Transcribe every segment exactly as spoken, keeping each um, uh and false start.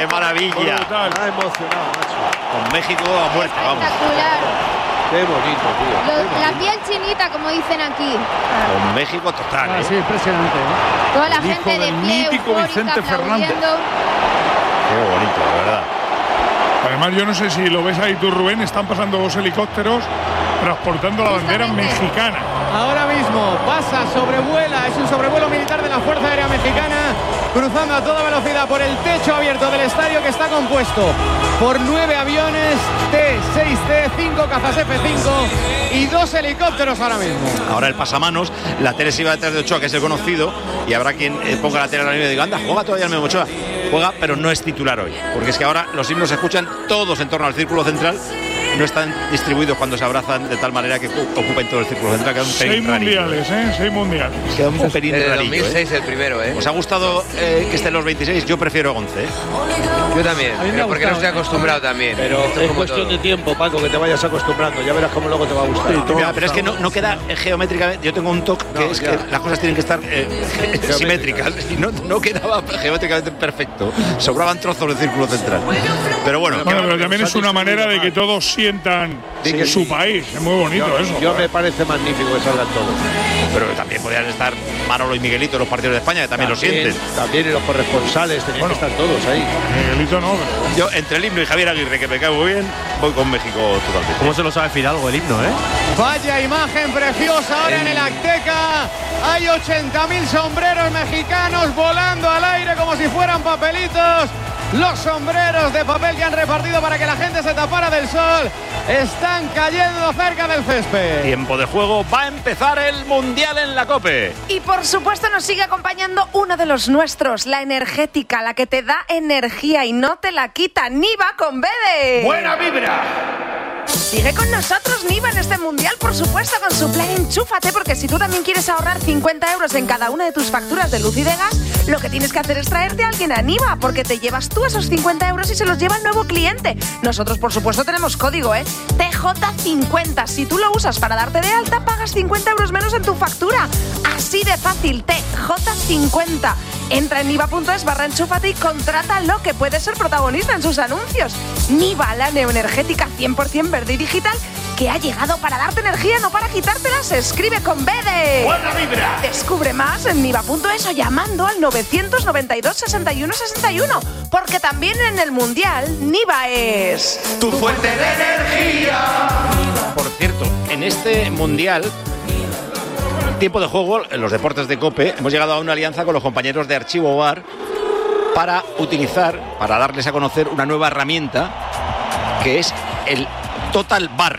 ¡Qué maravilla! Brutal. Me ha emocionado, macho. Con México a muerte, vamos. Espectacular. Qué bonito, tío. Lo, Qué bonito. la piel chinita, como dicen aquí. Con México total, Ah, ¿eh? sí, impresionante. ¿eh? Toda la El hijo gente de del pie, mítico eufórica, Vicente Fernández. aplaudiendo. Qué bonito, de verdad. Además, yo no sé si lo ves ahí tú, Rubén, están pasando dos helicópteros transportando la bandera Justamente. mexicana. Ahora mismo pasa, sobrevuela, es un sobrevuelo militar de la Fuerza Aérea Mexicana, cruzando a toda velocidad por el techo abierto del estadio, que está compuesto por nueve aviones T seis C, cinco cazas F cinco y dos helicópteros ahora mismo. Ahora el pasamanos, la tele se iba detrás de Ochoa, que es el conocido, y habrá quien eh, ponga la tele a la nieve y diga, anda, juega todavía el Memo Ochoa. Juega, pero no es titular hoy, porque es que ahora los himnos se escuchan todos en torno al círculo central, no están distribuidos cuando se abrazan de tal manera que ocupen todo el círculo central. Queda un Seis pelín rarillo. mundiales, ¿eh? Seis mundiales. Queda un pelín Desde rarillo, dos mil seis ¿eh? el primero, ¿eh? ¿Os ha gustado eh, que estén los veintiséis? Yo prefiero once, ¿eh? Yo también, A mí me pero ha porque no gustado, estoy acostumbrado también. Pero Esto es como cuestión todo. de tiempo, Paco, que te vayas acostumbrando. Ya verás cómo luego te va a gustar. Ya, pero es que no, no queda eh, geométricamente. Yo tengo un toque que No, es ya. que las cosas tienen que estar eh, simétricas. Y no, no quedaba geométricamente perfecto. Sobraban trozos del círculo central. Pero bueno, Bueno, que- pero también es una manera de que todos sientan Sí, su sí. país. Es muy bonito yo, eso. yo me parece magnífico que salgan todos. pero también podrían estar Manolo y Miguelito en los partidos de España, que también, lo sienten. También y los corresponsales tenían Bueno. que estar todos ahí. Miguelito no, pero Yo, entre el himno y Javier Aguirre, que me cae muy bien, voy con México totalmente. ¿Cómo se lo sabe Fidalgo el himno, eh? Vaya imagen preciosa ahora en el Azteca. Hay ochenta mil sombreros mexicanos volando al aire como si fueran papelitos. Los sombreros de papel que han repartido para que la gente se tapara del sol están cayendo cerca del césped. Tiempo de juego, va a empezar el Mundial en la COPE. Y por supuesto nos sigue acompañando uno de los nuestros, la energética, la que te da energía y no te la quita, Niva con B D. ¡buena vibra! Sigue con nosotros Niva en este Mundial, por supuesto, con su plan Enchúfate, porque si tú también quieres ahorrar cincuenta euros en cada una de tus facturas de luz y de gas, lo que tienes que hacer es traerte a alguien a Niva, porque te llevas tú esos cincuenta euros y se los lleva el nuevo cliente. Nosotros, por supuesto, tenemos código, ¿eh? T J cincuenta. Si tú lo usas para darte de alta, pagas cincuenta euros menos en tu factura. Así de fácil, T J cincuenta. Entra en niva.es barra enchúfate y contrátalo, que puede ser protagonista en sus anuncios. Niva, la neoenergética cien por ciento verde y digital, que ha llegado para darte energía, no para quitártela. Se escribe con B de... ¡buena vibra! Descubre más en niva.es o llamando al novecientos noventa y dos sesenta y uno sesenta y uno, porque también en el Mundial, Niva es... Tu fuente de energía. Por cierto, en este Mundial, tiempo de juego, en los deportes de COPE, hemos llegado a una alianza con los compañeros de Archivo Bar para utilizar, para darles a conocer una nueva herramienta que es el Total Bar.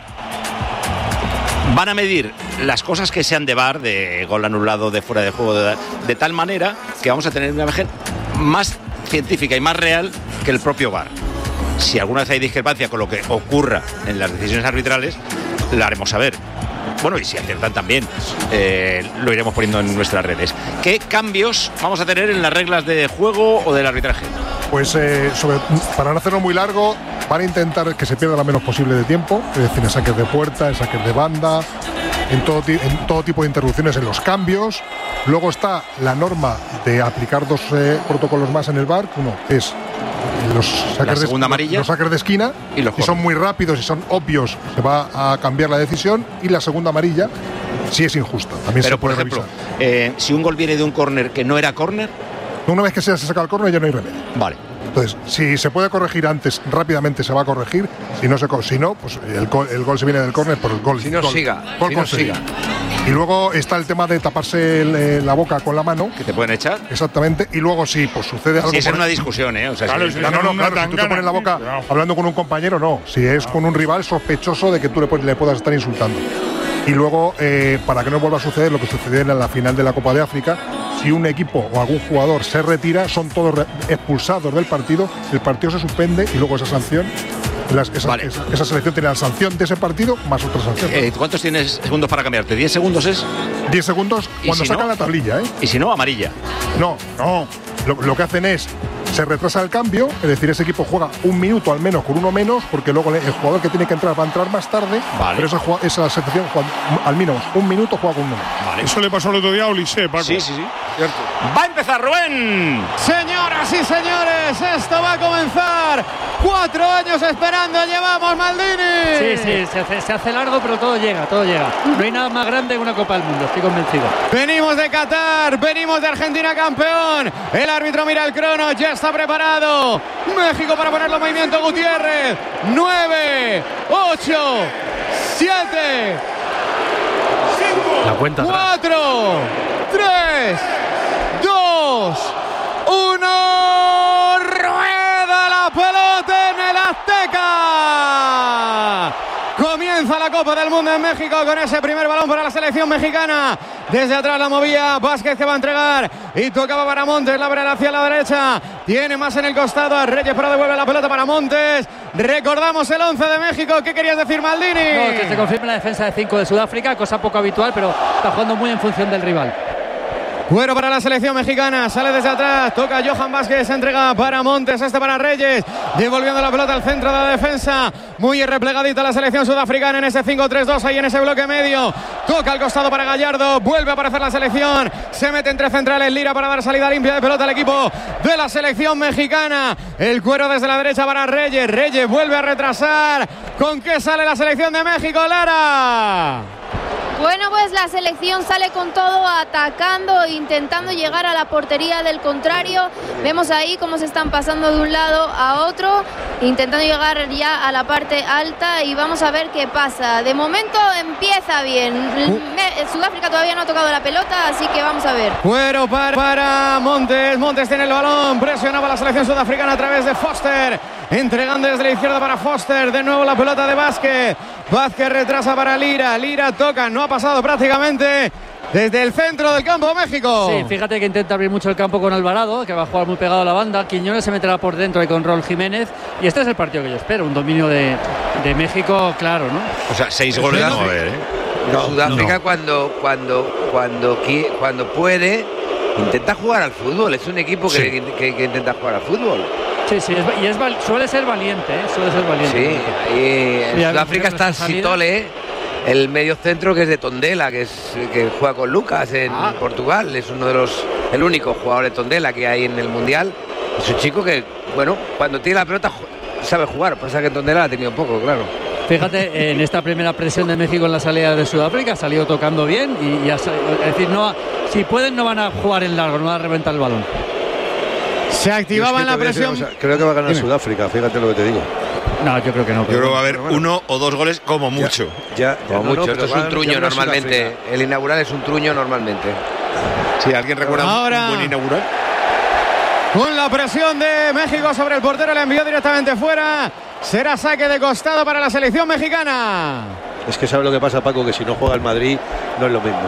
Van a medir las cosas que sean de bar, de gol anulado, de fuera de juego, de, de tal manera que vamos a tener una imagen más científica y más real que el propio bar. Si alguna vez hay discrepancia con lo que ocurra en las decisiones arbitrales, la haremos saber. Bueno, y si aciertan también, eh, lo iremos poniendo en nuestras redes. ¿Qué cambios vamos a tener en las reglas de juego o del arbitraje? Pues eh, sobre, para no hacerlo muy largo, van a intentar que se pierda lo menos posible de tiempo, es decir, en saques de puerta, en saques de banda, en todo, en todo tipo de interrupciones en los cambios. Luego está la norma de aplicar dos eh, protocolos más en el V A R. Uno es los saques, La segunda de, amarilla. los saques de esquina, Y los si son muy rápidos y son obvios, se va a cambiar la decisión. Y la segunda amarilla, si es injusta, también Pero, se por puede ejemplo, revisar. eh, si un gol viene de un córner que no era córner, Una vez que se saca el córner ya no hay remedio. vale. Entonces, si se puede corregir antes, rápidamente se va a corregir. Si no, se co- si no pues el, gol- el gol se viene del córner por el gol. Si no, gol, siga. Gol Si no, conseguido. siga. Y luego está el tema de taparse el, eh, la boca con la mano. Que te pueden echar. Exactamente. Y luego, si pues sucede algo. Si es en por- una discusión, ¿eh? O sea, Claro, si- sí. No, no, no, Una claro, si tú te tangana, pones la boca cuidado. hablando con un compañero, no. Si es con un rival sospechoso de que tú le, pu- le puedas estar insultando. Y luego, eh, para que no vuelva a suceder lo que sucedió en la final de la Copa de África, si un equipo o algún jugador se retira, son todos re- expulsados del partido, el partido se suspende y luego esa sanción, las- esa, Vale. esa- esa selección tiene la sanción de ese partido más otra sanción. Eh, ¿Cuántos tienes segundos para cambiarte? ¿diez segundos es? diez segundos ¿Y cuando si sacan no? la tablilla, ¿eh? Y si no, amarilla. No, no. Lo, lo que hacen es, se retrasa el cambio, es decir, ese equipo juega un minuto al menos con uno menos, porque luego le- el jugador que tiene que entrar va a entrar más tarde, Vale. pero esa, jugada- esa selección juega al menos un minuto juega con uno menos. Vale. Vale. Eso le pasó el otro día a Olise, Paco. Sí, sí, sí. Cierto. Va a empezar Rubén. Señoras y señores, esto va a comenzar. Cuatro años esperando llevamos, Maldini. Sí, sí, se hace, se hace largo, pero todo llega, todo llega. No hay nada más grande que una Copa del Mundo, estoy convencido. Venimos de Qatar, venimos de Argentina campeón. El árbitro mira el crono, ya está preparado. México para ponerlo en movimiento, Gutiérrez. Nueve, ocho, siete, La cuenta atrás. cuatro, tres, dos, uno. Rueda la pelota en el Azteca. Comienza la Copa del Mundo en México con ese primer balón para la selección mexicana. Desde atrás la movía Vázquez, que va a entregar y tocaba para Montes, la abre hacia la derecha. Tiene más en el costado a Reyes, pero devuelve la pelota para Montes. Recordamos el once de México. ¿Qué querías decir, Maldini? No, que se confirma la defensa de cinco de Sudáfrica, cosa poco habitual, pero está jugando muy en función del rival. Cuero para la selección mexicana, sale desde atrás, toca Johan Vázquez, entrega para Montes, este para Reyes, devolviendo la pelota al centro de la defensa, muy replegadita la selección sudafricana en ese cinco tres dos, ahí en ese bloque medio, toca al costado para Gallardo, vuelve a aparecer la selección, se mete entre centrales Lira para dar salida limpia de pelota al equipo de la selección mexicana, el cuero desde la derecha para Reyes, Reyes vuelve a retrasar, ¿con qué sale la selección de México, Lara? Bueno, pues la selección sale con todo, atacando, intentando llegar a la portería del contrario. Vemos ahí cómo se están pasando de un lado a otro, intentando llegar ya a la parte alta y vamos a ver qué pasa. De momento empieza bien. Me- Sudáfrica todavía no ha tocado la pelota, así que vamos a ver. Cuero para, para Montes, Montes tiene el balón, presionaba la selección sudafricana a través de Foster, entregando desde la izquierda para Foster, de nuevo la pelota de Vázquez, Vázquez retrasa para Lira, Lira toca, no ha pasado prácticamente desde el centro del campo México. Sí, fíjate que intenta abrir mucho el campo con Alvarado, que va a jugar muy pegado a la banda. Quiñones se meterá por dentro y con Raúl Jiménez. Y este es el partido que yo espero, un dominio de, de México, claro, ¿no? O sea, seis goles no va a haber, ¿eh? No, Sudáfrica cuando, cuando, cuando, qui- cuando puede intenta jugar al fútbol. Es un equipo que, Sí. que, que intenta jugar al fútbol. Sí, sí, es, y es, val- suele ser valiente, ¿eh? Suele ser valiente. Sí, ahí en Sí, a ver, Sudáfrica por ejemplo, está esa salida. Sitole, el medio centro, que es de Tondela, que es que juega con Lucas en Ah. Portugal. Es uno de los, el único jugador de Tondela que hay en el Mundial. Es un chico que, bueno, cuando tiene la pelota ju- sabe jugar. Pasa que en Tondela la ha tenido poco, claro. Fíjate, en esta primera presión de México en la salida de Sudáfrica ha salido tocando bien y, y ha, sa- es decir, no ha- si pueden no van a jugar en largo, no van a reventar el balón. Se activaba en la presión. Creo que va a ganar Dime. Sudáfrica, fíjate lo que te digo. No, yo creo que no. Yo pero creo que va a haber bueno. uno o dos goles como mucho. Ya, ya, Como no, mucho, no, esto pero es un va- truño ya va normalmente. Sudáfrica. El inaugural es un truño normalmente. Si alguien recuerda un- Ahora- un buen inaugural. Con la presión de México sobre el portero, le envió directamente fuera. Será saque de costado para la selección mexicana. Es que sabe lo que pasa, Paco, que si no juega el Madrid no es lo mismo.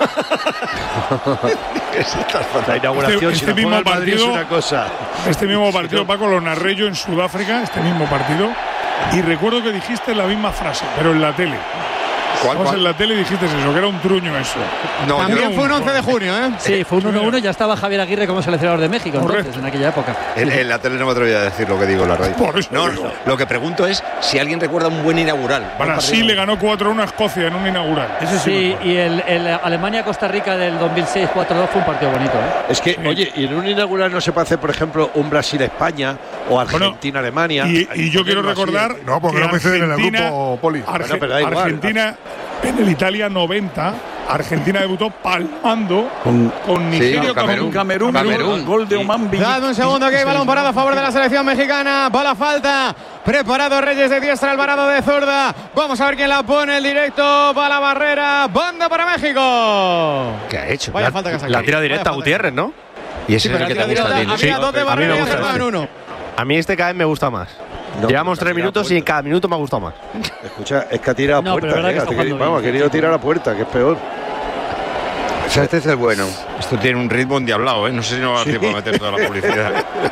La inauguración, Este- si este no mismo juega el Madrid es partido- una cosa. Este mismo partido, Paco, lo narré yo en Sudáfrica, este mismo partido, y recuerdo que dijiste la misma frase, pero en la tele. ¿Cuál, Estabas cuál? en la tele y dijiste eso, que era un truño eso. No, También yo- fue un once de junio, ¿eh? Sí, fue un uno uno, ya estaba Javier Aguirre como seleccionador de México, entonces, Correcto. en aquella época. En, en la tele no me atrevería a decir lo que digo en la radio. Por eso no, digo. lo que pregunto es si alguien recuerda un buen inaugural. Brasil le ganó cuatro a uno a Escocia en un inaugural. Ese sí. Sí, me acuerdo. y el, el Alemania-Costa Rica del dos mil seis cuatro dos fue un partido bonito, ¿eh? Es que, oye, y en un inaugural no se puede hacer, por ejemplo, un Brasil-España o Argentina-Alemania. Y, y yo Hay quiero que hacerlo así, recordar ¿eh? No, porque que no coinciden en el Argentina- grupo, Poli. Arge- Bueno, pero da igual. Argentina en el Italia noventa, Argentina debutó palmando con, con Nigeria, con Camerún. Camerún, Camerún. gol de Omambi. Dame un segundo que hay balón parado a favor de la selección mexicana. Va la falta. Preparado Reyes de diestra, Alvarado de zurda. Vamos a ver quién la pone. El directo. Va la barrera. Banda para México. ¿Qué ha hecho? Vaya La- falta que ha sacado. La tira directa a Vaya Gutiérrez, ¿no? Y ese Sí, es el pero que te ha tirado gusta a ti, directa. ¿no? Había dos de a mí me barrera y ha gusta acertado en este. uno. A mí este cada vez me gusta más. No, Llevamos pero tres que ha minutos y tirado en cada minuto me ha gustado más. Escucha, es que ha tirado a No, pero puerta. verdad que eh, está ha querido- jugando vamos, ha bien. querido tirar a puerta, que es peor. O sea, este es el bueno. Esto tiene un ritmo endiablado, ¿eh? No sé si no va a dar tiempo a meter toda la publicidad.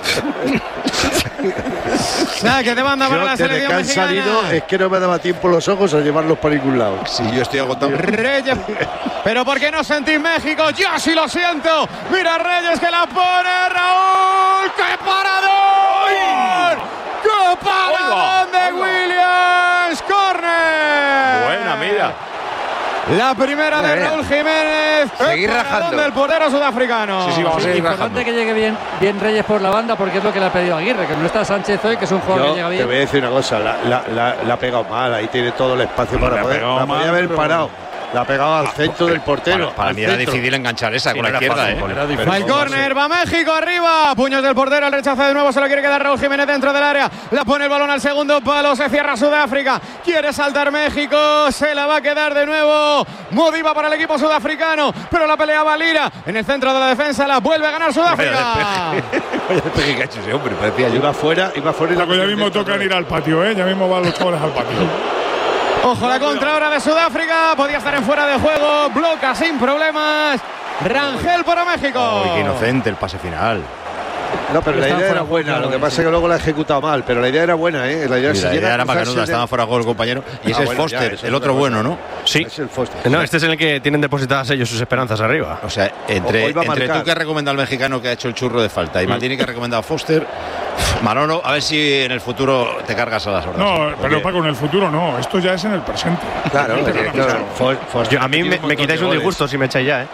Saque de banda para Yo, la desde que selección han salido, mexicana. es que no me daba tiempo los ojos a llevarlos para ningún lado. Sí, yo estoy agotado. Reyes, pero ¿por qué no sentís México? Yo sí lo siento. Mira Reyes que la pone Raúl. ¡Qué paradón! ¡Qué paradón de Williams! ¡Corner! Buena, mira. La primera de Raúl Jiménez. Seguir rajando. Del portero sudafricano. Sí, sí, vamos a seguir Importante rajando. que llegue bien, bien Reyes por la banda, porque es lo que le ha pedido Aguirre, que no está Sánchez hoy, que es un jugador Yo que llega bien. te voy a decir una cosa, la, la, la, la ha pegado mal, ahí tiene todo el espacio No, para la ha poder. pegado La mal, podía haber pero- parado. La ha pegado al centro del portero. Para, para al mí era centro. difícil enganchar esa Sí, con no la era izquierda, fácil, ¿eh? Poli. Era difícil. Va el córner, va México arriba. Puños del portero, el rechazo de nuevo, se lo quiere quedar Raúl Jiménez dentro del área. La pone el balón al segundo palo, se cierra Sudáfrica. Quiere saltar México, se la va a quedar de nuevo. Modiva para el equipo sudafricano, pero la pelea va Lira. En el centro de la defensa la vuelve a ganar Sudáfrica. Vaya despeje que ha hecho ese hombre, parecía yo. Iba fuera, iba fuera. y la Paco, ya mismo tocan ir al patio, ¿eh? Ya mismo van los chavales al patio. Ojo la contra ahora de Sudáfrica. Podía estar en fuera de juego. Bloca sin problemas. Rangel para México. Uy, qué inocente el pase final. No, pero la Estaba idea fuera era de buena. juego, Lo que sí. pasa es que luego la ha ejecutado mal, pero la idea era buena, ¿eh? La idea, Y si la llega idea a era cruzarse macanuda, de- estaba fuera de juego el compañero. Y ese Ah, es bueno, Foster, ya, eso el es otro otra bueno, cosa. ¿no? Sí. Es el Foster. No, este es en el que tienen depositadas ellos sus esperanzas arriba. O sea, entre, Hoy va a entre marcar. tú que has recomendado al mexicano que ha hecho el churro de falta y Maldini que ha recomendado a Foster, Manolo, a ver si en el futuro te cargas a las horas. No, Porque- pero Paco, en el futuro no. Esto ya es en el presente. Claro, es que, claro. For- For- Yo- a mí me, tiene un me montón quitáis de un goles. disgusto si me echáis ya, ¿eh?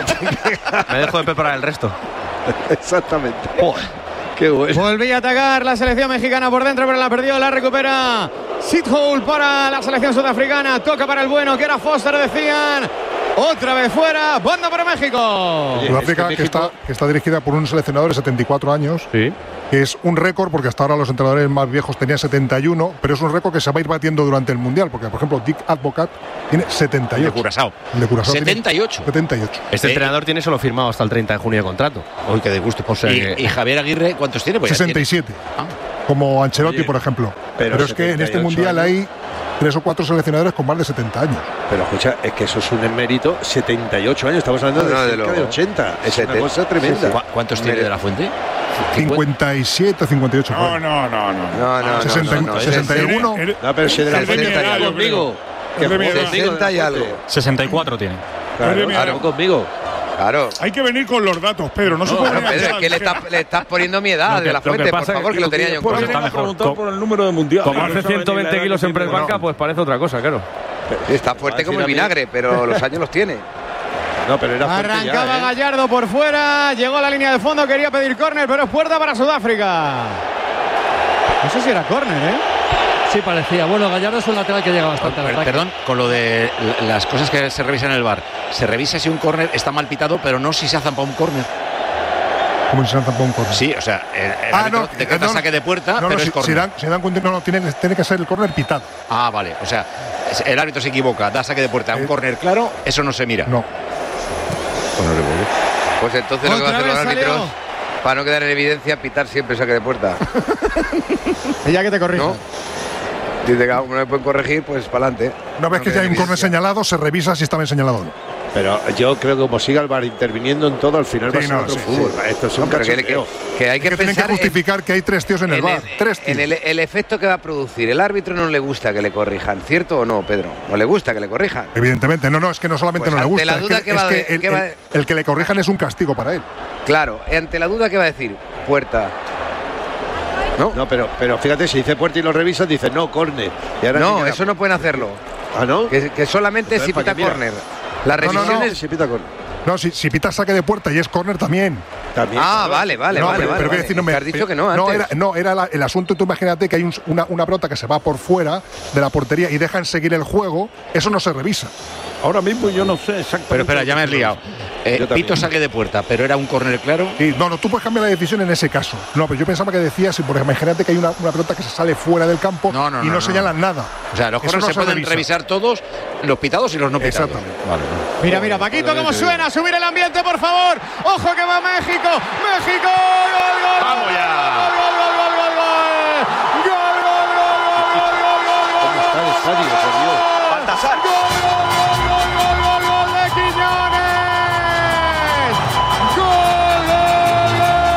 Me dejo de preparar el resto. Exactamente. Qué bueno. Volvía a atacar la selección mexicana por dentro, pero la perdió, la recupera Sithole para la selección sudafricana. Toca para el bueno, que era Foster, decían. Otra vez fuera, banda para México. Sudáfrica, es que que, está, que está dirigida por un seleccionador de setenta y cuatro años, Sí. que es un récord, porque hasta ahora los entrenadores más viejos tenían setenta y uno, pero es un récord que se va a ir batiendo durante el Mundial, porque, por ejemplo, Dick Advocat tiene setenta y De ocho. Curazao. El de Curazao tiene setenta y ocho. setenta y ocho. Este Eh, entrenador tiene solo firmado hasta el treinta de junio de contrato. Uy, qué disgusto. O sea y, que- y Javier Aguirre, ¿cuántos tiene? Pues ya sesenta y siete. Ah. Como Ancelotti, Oye, por ejemplo. pero Pero, es que en este setenta y ocho Mundial años. hay tres o cuatro seleccionadores con más de setenta años. Pero escucha, es que eso es un emérito. setenta y ocho años, estamos hablando No, de, no, de cerca luego. de ochenta. Es una Sete- cosa tremenda. ¿Cu- ¿Cuántos tiene de la Fuente? cincuenta y siete o cincuenta y ocho. No, no, no, no. No, no, no, sesenta no, no, sesenta y uno. Eres- No, pero si de la Es de mi Fuente edad, está yo conmigo. creo. Que Es de mi jugó edad. conmigo en sesenta y la algo. Fuente. sesenta y cuatro tiene. Claro, Es de mi edad. claro, conmigo. Claro. Hay que venir con los datos, Pedro. No, se No, puede pero venir Pedro, a es que le estás, le estás poniendo mi edad Lo que- de la lo que fuente, por pasa favor, es que lo tenía yo en pues cuenta. está mejor. preguntar Co- por el número de mundial. Como No hace sabe ciento ni la veinte edad kilos que en tiene. press banca, pues parece otra cosa, claro. Está fuerte como el vinagre, pero los años los tiene. No, pero era fuerte ya, Arrancaba ¿eh? Gallardo por fuera, llegó a la línea de fondo, quería pedir córner, pero es puerta para Sudáfrica. No sé si era córner, ¿eh? Sí, parecía. Bueno, Gallardo es un lateral que llega bastante al Per- ataque. Perdón, con lo de l- las cosas que se revisan en el bar. Se revisa si un córner está mal pitado, pero no si se ha zampado un córner. Como si se han zampado un córner. Sí, o sea, el, el Ah, árbitro no, decreta no, no. saque de puerta, No, no, pero si, es córner. si dan, si dan cuenta, no, no, tiene, tiene que ser el córner pitado. Ah, vale. O sea, es- el árbitro se equivoca, da saque de puerta a un Eh, córner claro, eso no se mira. No. Pues entonces lo que van a Otra hacer los vez salió. árbitros, para no quedar en evidencia, pitar siempre saque de puerta. Y ya que te corrijo. ¿No? Dice que como no me pueden corregir, pues para adelante. Una vez que ya hay un córner señalado, se revisa si está bien señalado o no. Pero yo creo que como siga el VAR interviniendo en todo, al final va a Sí, ser no, otro sí, fútbol. sí. Esto es No, un pero que, cachondeo. que- que hay que Que tienen que pensar en- justificar que hay tres tíos en el en bar. Tres tíos. en el, el efecto que va a producir. El árbitro no le gusta que le corrijan, ¿cierto o no, Pedro? No le gusta que le corrijan. Evidentemente, no, no, es que no solamente Pues no le ante gusta, la es duda que, que es va que de- el, que va el- el que le corrijan es un castigo para él. Claro, ante la duda, ¿qué va a decir? Puerta. ¿No? No, pero, pero fíjate, si dice puerta y lo revisas, dice no, córner. Y ahora No, mira, eso no pueden hacerlo. Ah, ¿no? Que, que solamente Entonces, si ¿para pita qué mira? córner. Las No, no, no. revisiones. Si pita córner. No, si, si pita saque de puerta y es córner también. También. Ah, claro. vale, vale, no, vale. pero, vale, pero vale. quiero decir, no me. Te has dicho que no antes. No, era, no, era la- el asunto. Tú imagínate que hay un- una, una pelota que se va por fuera de la portería y dejan seguir el juego. Eso no se revisa. Ahora mismo yo no sé exactamente. Pero espera, ya me has liado. Eh, Yo también. pito saque de puerta, pero era un córner claro. Y, no, no, tú puedes cambiar la decisión en ese caso. No, pero yo pensaba que decías, porque imagínate que hay una, una pelota que se sale fuera del campo No, no, y no, no, no. señalan nada. O sea, los Eso corners no se pueden revisa. revisar todos, los pitados y los no pitados. Exactamente. Vale, vale. Mira, mira, Paquito, cómo suena. Subir el ambiente, por favor. Ojo que va México. México. Gol, gol. ¡Vamos ya! Gol, gol, gol, gol, gol, gol. Gol, gol, gol, gol, gol, gol, gol, gol. ¿Cómo está el estadio, por Dios? Baltasar. Gol, gol, gol, gol, gol, gol, gol de Quiñones. Gol, gol,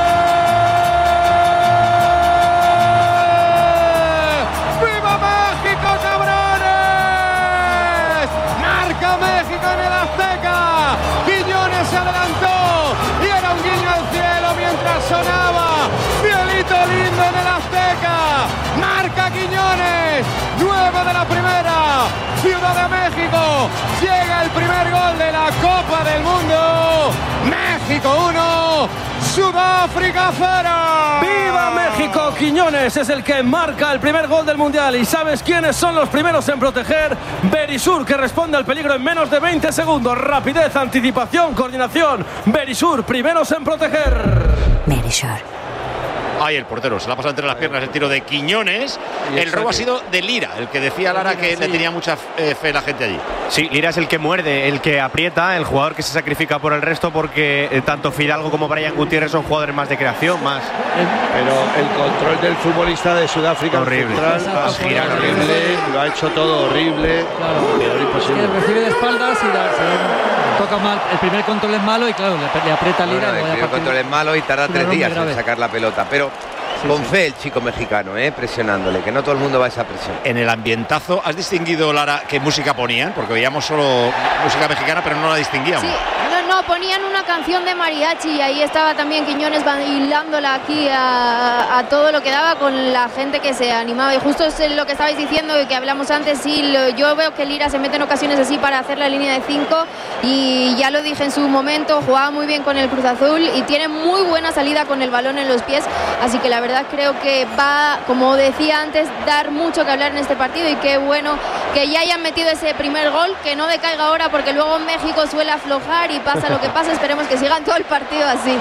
gol. ¡Viva México, cabrones! Marca México en el Azteca. Quiñones se adelantó y era un guiño al cielo mientras sonaba. Cielito lindo en el Azteca. Marca Quiñones. Nueve de la primera. Ciudad de México. Llega el primer gol de la Copa del Mundo. México uno, Sudáfrica cero. ¡Viva México! Quiñones es el que marca el primer gol del Mundial. ¿Y sabes quiénes son los primeros en proteger? Berisur, que responde al peligro en menos de veinte segundos. Rapidez, anticipación, coordinación. Berisur, primeros en proteger. Berisur. Ahí el portero, se la ha pasado entre las piernas el tiro de Quiñones. El robo ha sido de Lira, el que decía Lara que le tenía mucha fe la gente allí. Sí, Lira es el que muerde, el que aprieta, el jugador que se sacrifica por el resto, porque eh, tanto Fidalgo como Brian Gutiérrez son jugadores más de creación, más. Pero el control del futbolista de Sudáfrica horrible. Central, ha girado horrible, lo ha hecho todo horrible. Claro. Imposible. Es que recibe de espaldas y da, se toca mal. El primer control es malo y claro, le, le aprieta Lira. Bueno, el primer control es malo y tarda tres días en sacar la pelota, pero Sí, con sí. fe el chico mexicano, ¿eh? Presionándole, que no todo el mundo va a esa presión. En el ambientazo, ¿has distinguido, Lara, qué música ponían? Porque veíamos solo música mexicana, pero no la distinguíamos. Sí, no, no, ponían una canción de mariachi y ahí estaba también Quiñones bailándola aquí a, a todo lo que daba con la gente que se animaba. Y justo es lo que estabais diciendo y que hablamos antes, sí, lo, yo veo que Lira se mete en ocasiones así para hacer la línea de cinco y ya lo dije en su momento, jugaba muy bien con el Cruz Azul y tiene muy buena salida con el balón en los pies, así que la verdad creo que va, como decía antes, dar mucho que hablar en este partido y qué bueno que ya hayan metido ese primer gol, que no decaiga ahora porque luego México suele aflojar y pasa lo que pasa, esperemos que sigan todo el partido así.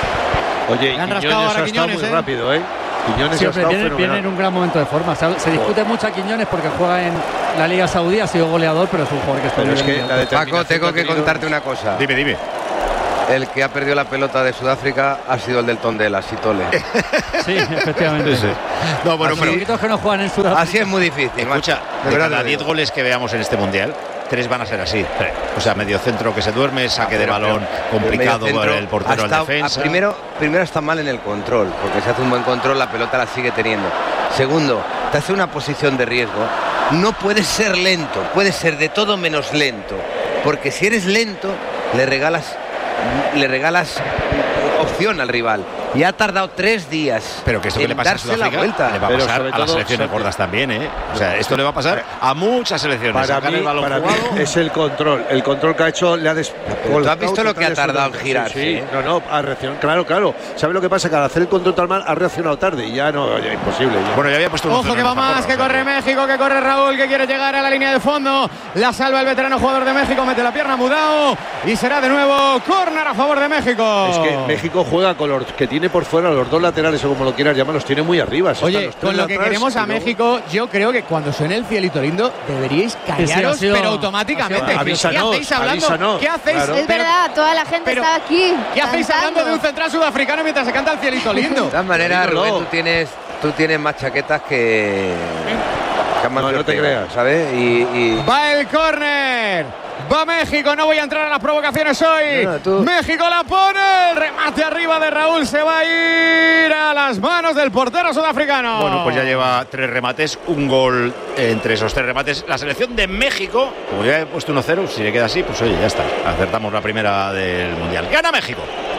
Oye, han Quiñones rascado ahora ha estado Quiñones, muy ¿eh? rápido, ¿eh? Quiñones Sí, ha hombre, estado viene, fenomenal. viene en un gran momento de forma. Se, se discute mucho a Quiñones porque juega en la Liga Saudí, ha sido goleador, pero es un jugador que está Pero es bien. que, Paco, tengo que contarte una cosa. Dime, dime. El que ha perdido la pelota de Sudáfrica ha sido el del Tondela, Sitole. Sí, efectivamente. Sí, sí. No, bueno, Así pero poquitos que no juegan en Sudáfrica. Así es muy difícil. Escucha, de de verdad cada te diez digo. goles que veamos en este Mundial, tres van a ser así. O sea, medio centro que se duerme, saque de Pero, balón pero, complicado el por mediocentro el portero ha al estado- defensa. a- primero, primero está mal en el control, porque si hace un buen control la pelota la sigue teniendo. Segundo, te hace una posición de riesgo. No puedes ser lento, puedes ser de todo menos lento, porque si eres lento le regalas, le regalas opción al rival. Y ha tardado tres días. Pero que esto que en le pasa a darse la Sudáfrica vuelta. le va a Pero pasar sobre a las todo, selecciones Sergio. gordas también, ¿eh? O sea, esto le va a pasar a muchas selecciones. Para Sacar mí, el balón para mí jugado. es el control. El control que ha hecho le ha des... ¿Tú has visto lo que ha tardado en girarse? Sí, eh? no, no, ha reaccionado. Claro, claro. ¿Sabe lo que pasa? Que al hacer el control tan mal ha reaccionado tarde y ya no, ya imposible. ya. Bueno, ya había puesto un Ojo cero que en va el Zamora, más, que o sea, corre México, que corre Raúl, que quiere llegar a la línea de fondo. La salva el veterano jugador de México, mete la pierna Mudao y será de nuevo córner a favor de México. Es que México juega con los que tiene por fuera, los dos laterales o como lo quieras llamar, los tiene muy arriba. Si Oye, están los tres con lo que atrás, queremos a y luego- México, yo creo que cuando suene el cielito lindo, deberíais Sí, sí, callaros, ha sido- pero ha automáticamente. sido- Avísanos, ¿Qué hacéis hablando? avísanos, ¿Qué hacéis? claro. Es Pero- verdad, toda la gente pero- está aquí. ¿Qué hacéis cantando. hablando de un central sudafricano mientras se canta el cielito lindo? De todas maneras, Dímelo. Rubén, tú tienes, tú tienes más chaquetas que. que No, no te Ortega, creas. ¿sabes? Y, y- Va el córner. Va México, no voy a entrar a las provocaciones hoy. No, no, tú- México la pone. El remate arriba de Raúl se va a ir a las manos del portero sudafricano. Bueno, pues ya lleva tres remates, un gol entre esos tres remates. La selección de México, como ya he puesto uno cero, si le queda así, pues oye, ya está. Acertamos la primera del Mundial. ¡Gana México!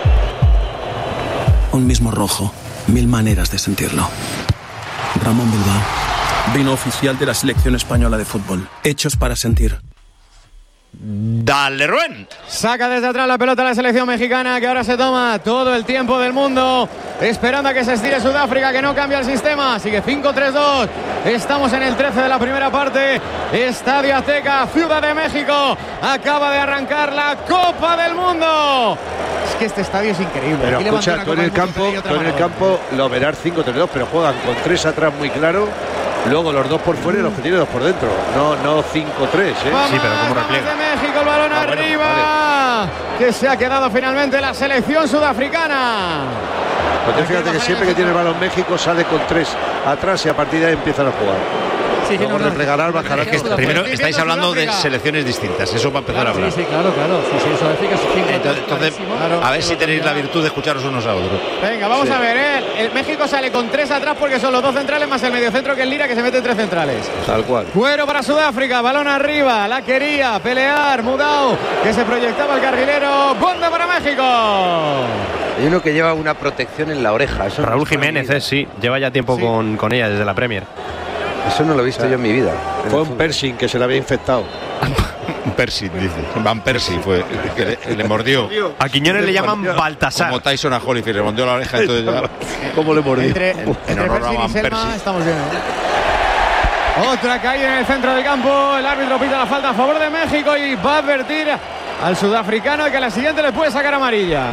Un mismo rojo, mil maneras de sentirlo. Ramón Bilbao, vino oficial de la selección española de fútbol. Hechos para sentir. Dale, Rubén. Saca desde atrás la pelota la selección mexicana, que ahora se toma todo el tiempo del mundo, esperando a que se estire Sudáfrica, que no cambia el sistema. Sigue cinco tres dos. Estamos en el trece de la primera parte. Estadio Azteca, Ciudad de México. Acaba de arrancar la Copa del Mundo. Es que este estadio es increíble. Pero Aquí levanta escucha, una tú en Copa el del Mundo campo, y otra tú en el mano. campo lo verás cinco tres dos, pero juegan con tres atrás muy claro. Luego los dos por fuera y los que tiene dos por dentro. No, no cinco tres, ¿eh? Vamos, Sí, pero cómo vamos repliega. de México, el balón Ah, bueno, arriba. Que se ha quedado finalmente la selección sudafricana. Pues tú fíjate que siempre que tiene el balón México sale con tres atrás y a partir de ahí empiezan a jugar. Sí, sí, Luego no, no. replegarán, bajarán. Es que primero estáis hablando de selecciones distintas, eso va a empezar a Claro, hablar. sí, sí, claro, claro. Sí, sí, Sudáfrica es cinco Entonces, entonces, clarísimo. a ver si tenéis la virtud de escucharos unos a otros. Venga, vamos Sí. a ver, ¿eh? El México sale con tres atrás porque son los dos centrales más el mediocentro que el Lira, que se mete tres centrales. Tal cual. Cuero para Sudáfrica, balón arriba, la quería pelear Mudao, que se proyectaba el carrilero. Bonda para México. hay uno que lleva una protección en la oreja. Eso Raúl no está en mi Jiménez, vida. eh, sí, lleva ya tiempo Sí. con, con ella desde la Premier. Eso no lo he visto yo en mi vida. Fue un piercing que se le había infectado. Persie, dice. Van Persie fue que le, le mordió. A Quiñones le llaman Baltasar. Como Tyson a Holyfield, le mordió la oreja y todo ya. ¿Cómo le mordió? Entre, En entre honor a Persie y Van Selma Persie. estamos bien. ¿eh? Otra caída en el centro del campo. El árbitro pita la falta a favor de México y va a advertir al sudafricano de que a la siguiente le puede sacar amarilla.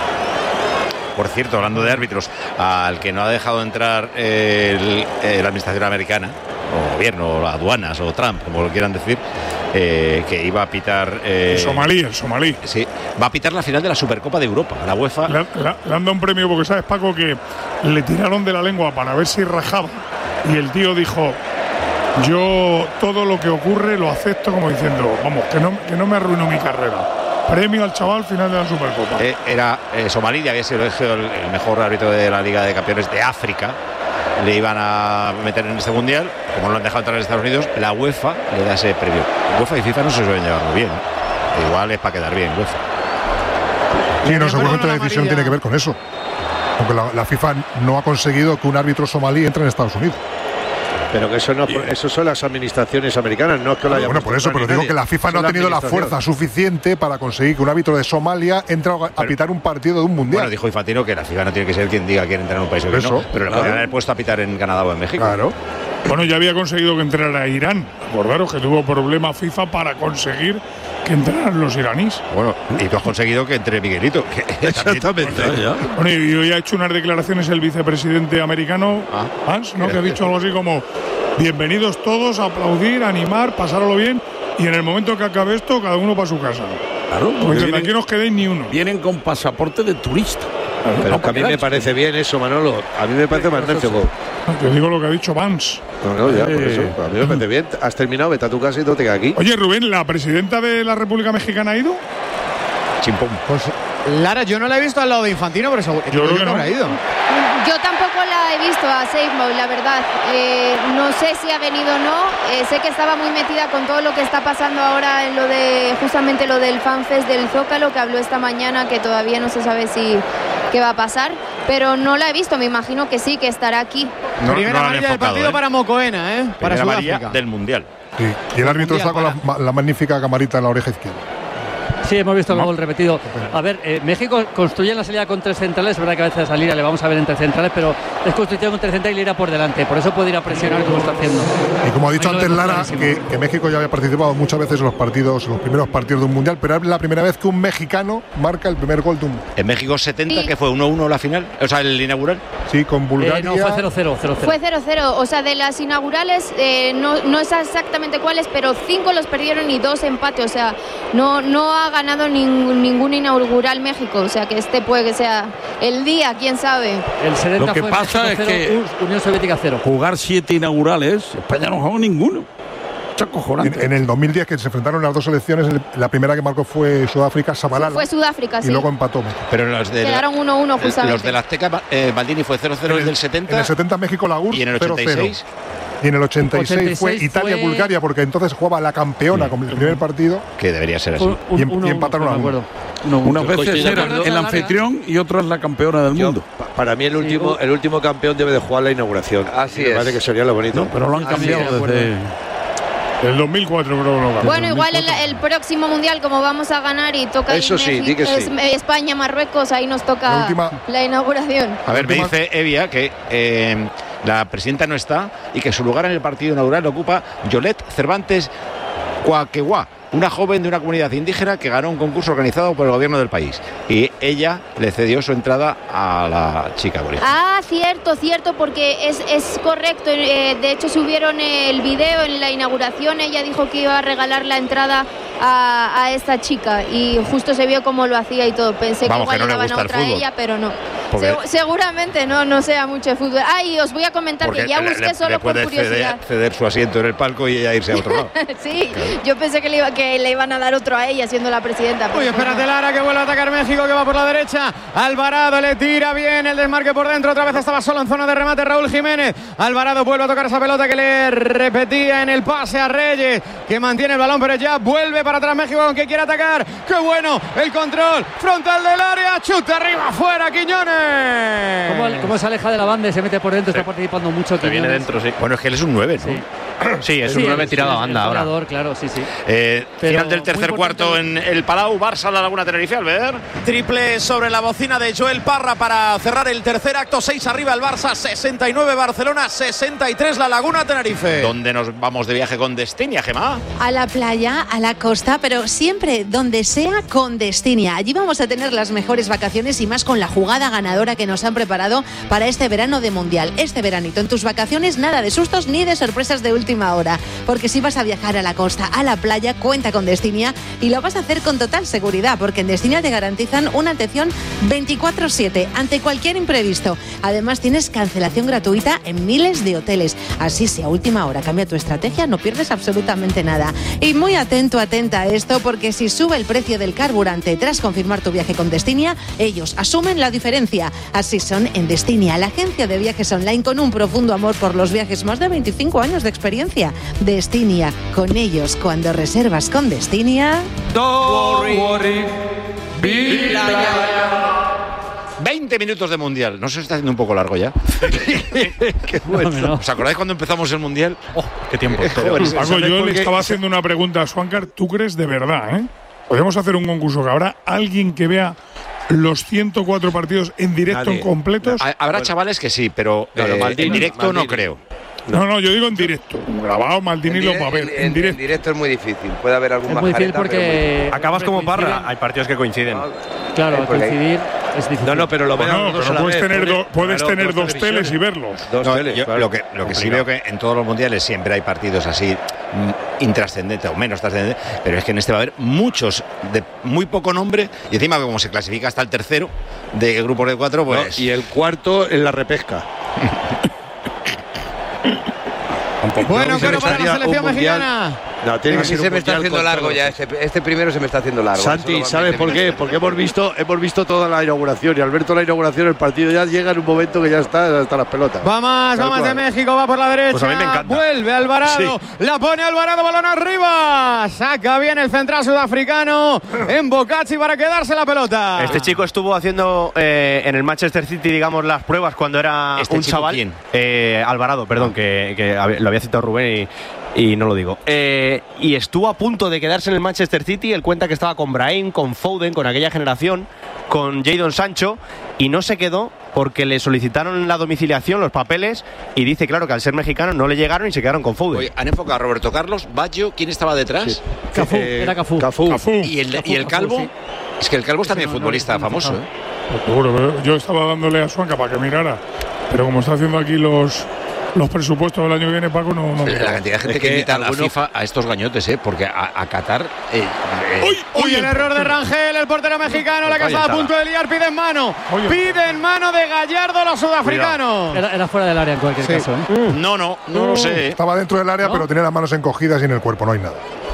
Por cierto, hablando de árbitros, al que no ha dejado entrar el, eh, la administración americana, o gobierno, o aduanas, o Trump, como lo quieran decir, eh, que iba a pitar... Eh, El somalí, el somalí. Sí, va a pitar la final de la Supercopa de Europa, la UEFA. Le, le- le han dado un premio porque, ¿sabes, Paco? Que le tiraron de la lengua para ver si rajaba. Y el tío dijo, yo todo lo que ocurre lo acepto, como diciendo, vamos, que no, que no me arruinó mi carrera. Premio al chaval final de la Supercopa. Eh, era eh, somalí, y había sido elegido el, el mejor árbitro de la Liga de Campeones de África. Le iban a meter en este mundial, como no lo han dejado entrar en Estados Unidos, la UEFA le da ese premio. UEFA y FIFA no se suelen llevar muy bien, ¿eh? Igual es para quedar bien, UEFA. Sí, no, seguramente la decisión tiene que ver con eso. Porque la, la FIFA no ha conseguido que un árbitro somalí entre en Estados Unidos. Pero que eso no, eso son las administraciones americanas, no es que lo haya Bueno, por eso, pero digo que la FIFA no ha tenido la fuerza suficiente para conseguir que un árbitro de Somalia entre a, a pitar un partido de un mundial. Bueno, dijo Infantino que la FIFA no tiene que ser quien diga quién entra en un país o quién no, pero le claro. podrían haber puesto a pitar en Canadá o en México. Claro. Bueno, ya había conseguido que entrara Irán. Acordaros que tuvo problemas FIFA para conseguir que entraran los iraníes. Bueno, y tú has conseguido que entre Miguelito. Que Exactamente. Bueno, y hoy ha hecho unas declaraciones el vicepresidente americano, Ah. Vance, ¿no? Que ha dicho algo así como: bienvenidos todos a aplaudir, a animar, pasarlo bien, y en el momento que acabe esto, cada uno para su casa. Claro, Porque porque aquí vienen, no os quedéis ni uno. vienen con pasaporte de turista. Pero que a mí me parece bien eso, Manolo. A mí me parece magnífico. Te digo lo que ha dicho Vance. No, no, ya, por Eh. eso. A mí me parece bien. Has terminado, vete a tu casa y no te quedas aquí. Oye, Rubén, ¿la presidenta de la República Mexicana ha ido? Chimpón. Pues, Lara, yo no la he visto al lado de Infantino, pero seguro Yo creo que no. habrá ido. Yo tampoco la he visto a Seymour, la verdad. Eh, no sé si ha venido o no. Eh, sé que estaba muy metida con todo lo que está pasando ahora en lo de justamente lo del FanFest del Zócalo, que habló esta mañana, que todavía no se sabe si qué va a pasar, pero no la he visto. Me imagino que sí, que estará aquí. No, Primera no lo han amarilla del enfocado, partido ¿eh? para Mocoena, ¿eh? Para Primera amarilla Sudáfrica. del Mundial. Sí. Y el árbitro Mundial está con la, ma- la magnífica camarita en la oreja izquierda. Sí, hemos visto el gol repetido. A ver, eh, México construye la salida con tres centrales. Es verdad que a veces la salida le vamos a ver entre centrales, pero es construcción con tres centrales y le irá por delante. Por eso puede ir a presionar como está haciendo. Y como ha dicho Ahí lo antes vemos Lara, clarísimo. que, que México ya había participado muchas veces en los partidos, en los primeros partidos de un mundial, pero es la primera vez que un mexicano marca el primer gol de un mundial. En México setenta, Sí. que fue uno uno la final, o sea, el inaugural. Sí, con Bulgaria. Eh, no, fue cero cero. Fue cero cero, o sea, de las inaugurales, eh, no, no sé exactamente cuáles, pero cinco los perdieron y dos empate, o sea, no, no ha ganado ningún, ningún inaugural México, o sea, que este puede que sea el día, quién sabe. El setenta Lo que fue pasa México es cero, que- Unión Soviética cero. Jugar siete inaugurales, España no jugó ninguno. Es En, acojonante. en el dos mil diez, que se enfrentaron las dos selecciones, el- la primera que marcó fue Sudáfrica, Sabalala, Fue Sudáfrica, y sí. luego empató México. Pero los de la- Quedaron uno uno justamente. los del Azteca, eh, Maldini fue cero cero En desde el- el setenta. En el setenta México la U R S Y en el cero cero. ochenta y seis. Y en el ochenta y seis fue ochenta y seis Italia-Bulgaria, porque entonces jugaba la campeona con el primer partido. Que debería ser así. Un- Y un- em- y uno- empataron no a me uno. acuerdo. Uno- uno. Unas Yo estoy veces de era acuerdo. el anfitrión y otras la campeona del Yo, mundo. pa- para mí el último, el último campeón debe de jugar la inauguración. Así Me es. parece que sería lo bonito. No, pero lo han Así cambiado es, de acuerdo. desde. El dos mil cuatro creo que lo ganó. Bueno, igual el, el próximo mundial, como vamos a ganar y toca Eso ir sí, México- di que sí. es- eh, España, Marruecos, ahí nos toca La la, última- inauguración. A ver, me Última- dice Evia que eh, la presidenta no está y que su lugar en el partido inaugural lo ocupa Yolet Cervantes Cuaqueguá, una joven de una comunidad indígena que ganó un concurso organizado por el gobierno del país. Y ella le cedió su entrada a la chica aborigen. Ah, cierto, cierto, porque es, es correcto. eh, de hecho, subieron el video en la inauguración. Ella dijo que iba a regalar la entrada a, a esta chica y justo se vio cómo lo hacía y todo. Pensé Vamos, que igual que no le le daban gusta a el otra a fútbol. ella, pero no. Porque- Se- seguramente no, no sea mucho de fútbol. Ah, y os voy a comentar Porque que ya le- busqué le- solo le por puede curiosidad. ceder, ceder su asiento en el palco y ella irse a otro lado. Sí, yo pensé que le, iba, que le iban a dar otro a ella siendo la presidenta. pero Uy, pues espérate, no. Lara, que vuelve a atacar México, que va por la derecha. Alvarado le tira bien el desmarque por dentro. Otra vez estaba solo en zona de remate Raúl Jiménez. Alvarado vuelve a tocar esa pelota que le repetía en el pase a Reyes, que mantiene el balón, pero ya vuelve para atrás México, aunque quiere atacar. ¡Qué bueno! El control frontal del área. Chuta arriba, afuera, Quiñones. ¿Cómo, cómo se aleja de la banda y se mete por dentro? Sí. Está participando mucho. Se viene dentro, sí. Bueno, es que él es un nueve, ¿no? Sí. Sí, es sí, un nueve el, tirado sí, a banda el ahora. Jugador, claro, sí, sí. Eh, final del tercer cuarto en el Palau, Barça La Laguna Tenerife, Albert. Triple sobre la bocina de Joel Parra para cerrar el tercer acto. seis arriba el Barça, sesenta y nueve Barcelona, sesenta y tres La Laguna Tenerife. ¿Dónde nos vamos de viaje con Destinia, Gemma? A la playa, a la costa, pero siempre donde sea con Destinia. Allí vamos a tener las mejores vacaciones y más con la jugada ganadora que nos han preparado para este verano de Mundial. Este veranito en tus vacaciones nada de sustos ni de sorpresas de última hora. Porque si vas a viajar a la costa, a la playa, cuenta con Destinia y lo vas a hacer con total seguridad, porque en Destinia te garantizan una atención veinticuatro siete ante cualquier imprevisto. Además tienes cancelación gratuita en miles de hoteles. Así, si a última hora cambia tu estrategia, no pierdes absolutamente nada. Y muy atento, atenta a esto, porque si sube el precio del carburante tras confirmar tu viaje con Destinia, ellos asumen la diferencia. Así son en Destinia, la agencia de viajes online con un profundo amor por los viajes, más de veinticinco años de experiencia. Destinia, con ellos cuando reservas con Destinia. Don't worry, be veinte minutos de Mundial. ¿No se está haciendo un poco largo ya? Qué bueno. No, no. ¿Os acordáis cuando empezamos el Mundial? Oh, qué tiempo. Paco, yo le estaba haciendo una pregunta a Swankar. ¿Tú crees de verdad, eh? Podemos hacer un concurso que habrá alguien que vea los ciento cuatro partidos en directo, en completos. Habrá bueno. chavales que sí, pero no, eh, Maldini, en directo Maldini. no creo. No, no, yo digo en directo. Grabado, Maldini lo va a ver. En, en, en, directo. en directo es muy difícil. Puede haber algún Es muy difícil porque acabas como Parra. Hay partidos que coinciden. Claro, coincidir es difícil. No, no, pero lo bueno, ven pero dos puedes vez. tener, do, puedes claro, tener dos, dos teles y verlos. Dos no, teles, yo, claro. Lo que, lo que sí veo que en todos los mundiales siempre hay partidos así mm, intrascendentes o menos trascendentes, pero es que en este va a haber muchos de muy poco nombre y encima como se clasifica hasta el tercero de grupos de cuatro, pues. No, y el cuarto en la repesca. Bueno, pero para la selección mexicana. No, tiene a que mí ser se me está haciendo largo ya. Este, este primero se me está haciendo largo. Santi, ¿sabes por qué? Porque hemos visto, hemos visto toda la inauguración y al ver toda la inauguración el partido ya llega en un momento que ya está hasta las pelotas. Va más, va más de México, va por la derecha. Pues a mí me encanta. Vuelve Alvarado, sí. La pone Alvarado, balón arriba. Saca bien el central sudafricano en Bocacci para quedarse la pelota. Este chico estuvo haciendo eh, en el Manchester City, digamos, las pruebas cuando era ¿Este un chico chaval. quién? Eh, Alvarado, perdón, ah. que, que lo había citado Rubén y, y no lo digo. Eh, y estuvo a punto de quedarse en el Manchester City. Él cuenta que estaba con Brahim, con Foden, con aquella generación, con Jadon Sancho, y no se quedó porque le solicitaron la domiciliación, los papeles, y dice, claro, que al ser mexicano no le llegaron y se quedaron con Foden. Oye, han enfocado a Roberto Carlos, Baggio, ¿quién estaba detrás? Sí. Cafú, eh, era Cafú. Cafú. Cafú. ¿Y el, Cafú, y el Calvo? Cafú, sí. Es que el Calvo es también no, no, futbolista no, no, famoso, no. ¿eh? Pues seguro, pero yo estaba dándole a Swanka para que mirara. Pero como está haciendo aquí los los presupuestos del año que viene, Paco, no. no la cantidad de gente es que, que invita alguno... a la FIFA a estos gañotes, ¿eh? Porque a, a Qatar. Eh, eh, ¡Uy! Uy, el error de Rangel, el portero mexicano, la que está a punto de liar, pide en mano. Oye. Pide en mano de Gallardo los sudafricanos. Era, era fuera del área en cualquier Sí. caso, ¿eh? No, no, no lo sé. Estaba dentro del área, ¿No? pero tenía las manos encogidas y en el cuerpo no hay nada.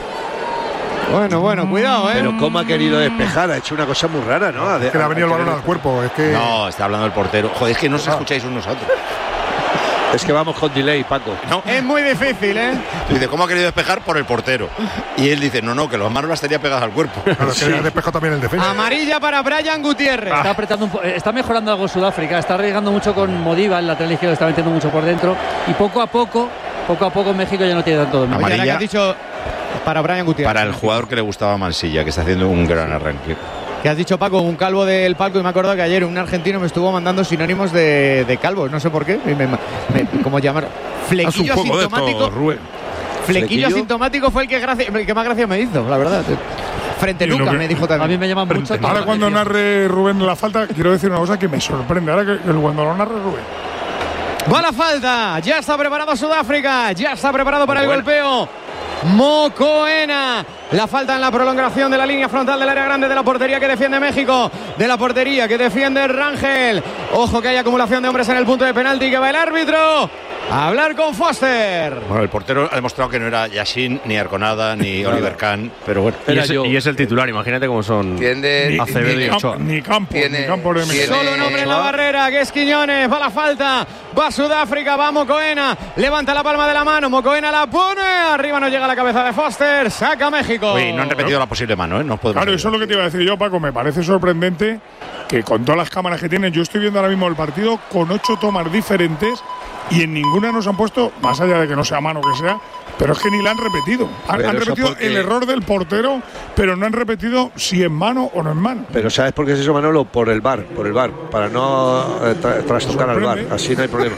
Bueno, bueno, cuidado, ¿eh? Pero cómo ha querido despejar, ha hecho una cosa muy rara, ¿no? Es que le ha venido el balón al cuerpo. Es que. No, está hablando el portero. Joder, es que no os Ah. escucháis unos a otros. Es que vamos con delay, Paco. No. Es muy difícil, ¿eh? Dice, ¿cómo ha querido despejar? Por el portero. Y él dice, no, no, que las manos las tenía pegadas al cuerpo. Claro, es que le ha despejado también el defensa. Amarilla para Brian Gutiérrez. Está apretando un po- está mejorando algo Sudáfrica, está arriesgando mucho con Modiba, el lateral izquierdo está metiendo mucho por dentro y poco a poco, poco a poco México ya no tiene tanto dominio. Oye, ahora que has dicho para Brian Gutiérrez. Para el jugador que le gustaba a Mansilla, que está haciendo un gran arranque. Que has dicho, Paco, un calvo del palco, y me he acordado que ayer un argentino me estuvo mandando sinónimos de, de calvos, no sé por qué. Me, me, me, ¿Cómo llamar? Flequillo asintomático. Flequillo, Flequillo asintomático fue el que, gracia, el que más gracia me hizo, la verdad. Frente Luca me dijo también. A mí me llaman mucho. Ahora cuando narre Rubén la falta, quiero decir una cosa que me sorprende. Ahora que que cuando lo narre Rubén. Va la falta, ya está preparado Sudáfrica, ya está preparado para el golpeo. Mocoena, la falta en la prolongación de la línea frontal del área grande de la portería que defiende México, de la portería que defiende Rangel. Ojo que hay acumulación de hombres en el punto de penalti, que va el árbitro a hablar con Foster. Bueno, el portero ha demostrado que no era Yashin, ni Arconada, ni Oliver Kahn, pero bueno. Y es, y es el titular, imagínate cómo son Tiende, Acevedo ni, y Ochoa. ni Campo, Tiene- ni Campo de tiene- Solo un hombre en la barrera, que es Quiñones. Va la falta, va Sudáfrica, va Mocoena. Levanta la palma de la mano, Mocoena la pone. Arriba no llega la cabeza de Foster. Saca México. Uy, no han repetido la posible mano, ¿eh? No podemos Claro, eso es lo que te iba a decir yo, Paco. Me parece sorprendente que con todas las cámaras que tienen, yo estoy viendo ahora mismo el partido con ocho tomas diferentes y en ninguna nos han puesto, más allá de que no sea mano que sea, pero es que ni la han repetido. Han, Pero han eso repetido porque- el error del portero, pero no han repetido si es mano o no es mano. Pero ¿sabes por qué es eso, Manolo? Por el bar, por el bar, para no eh, tra- trastocar al bar. Sorprende. Así no hay problema.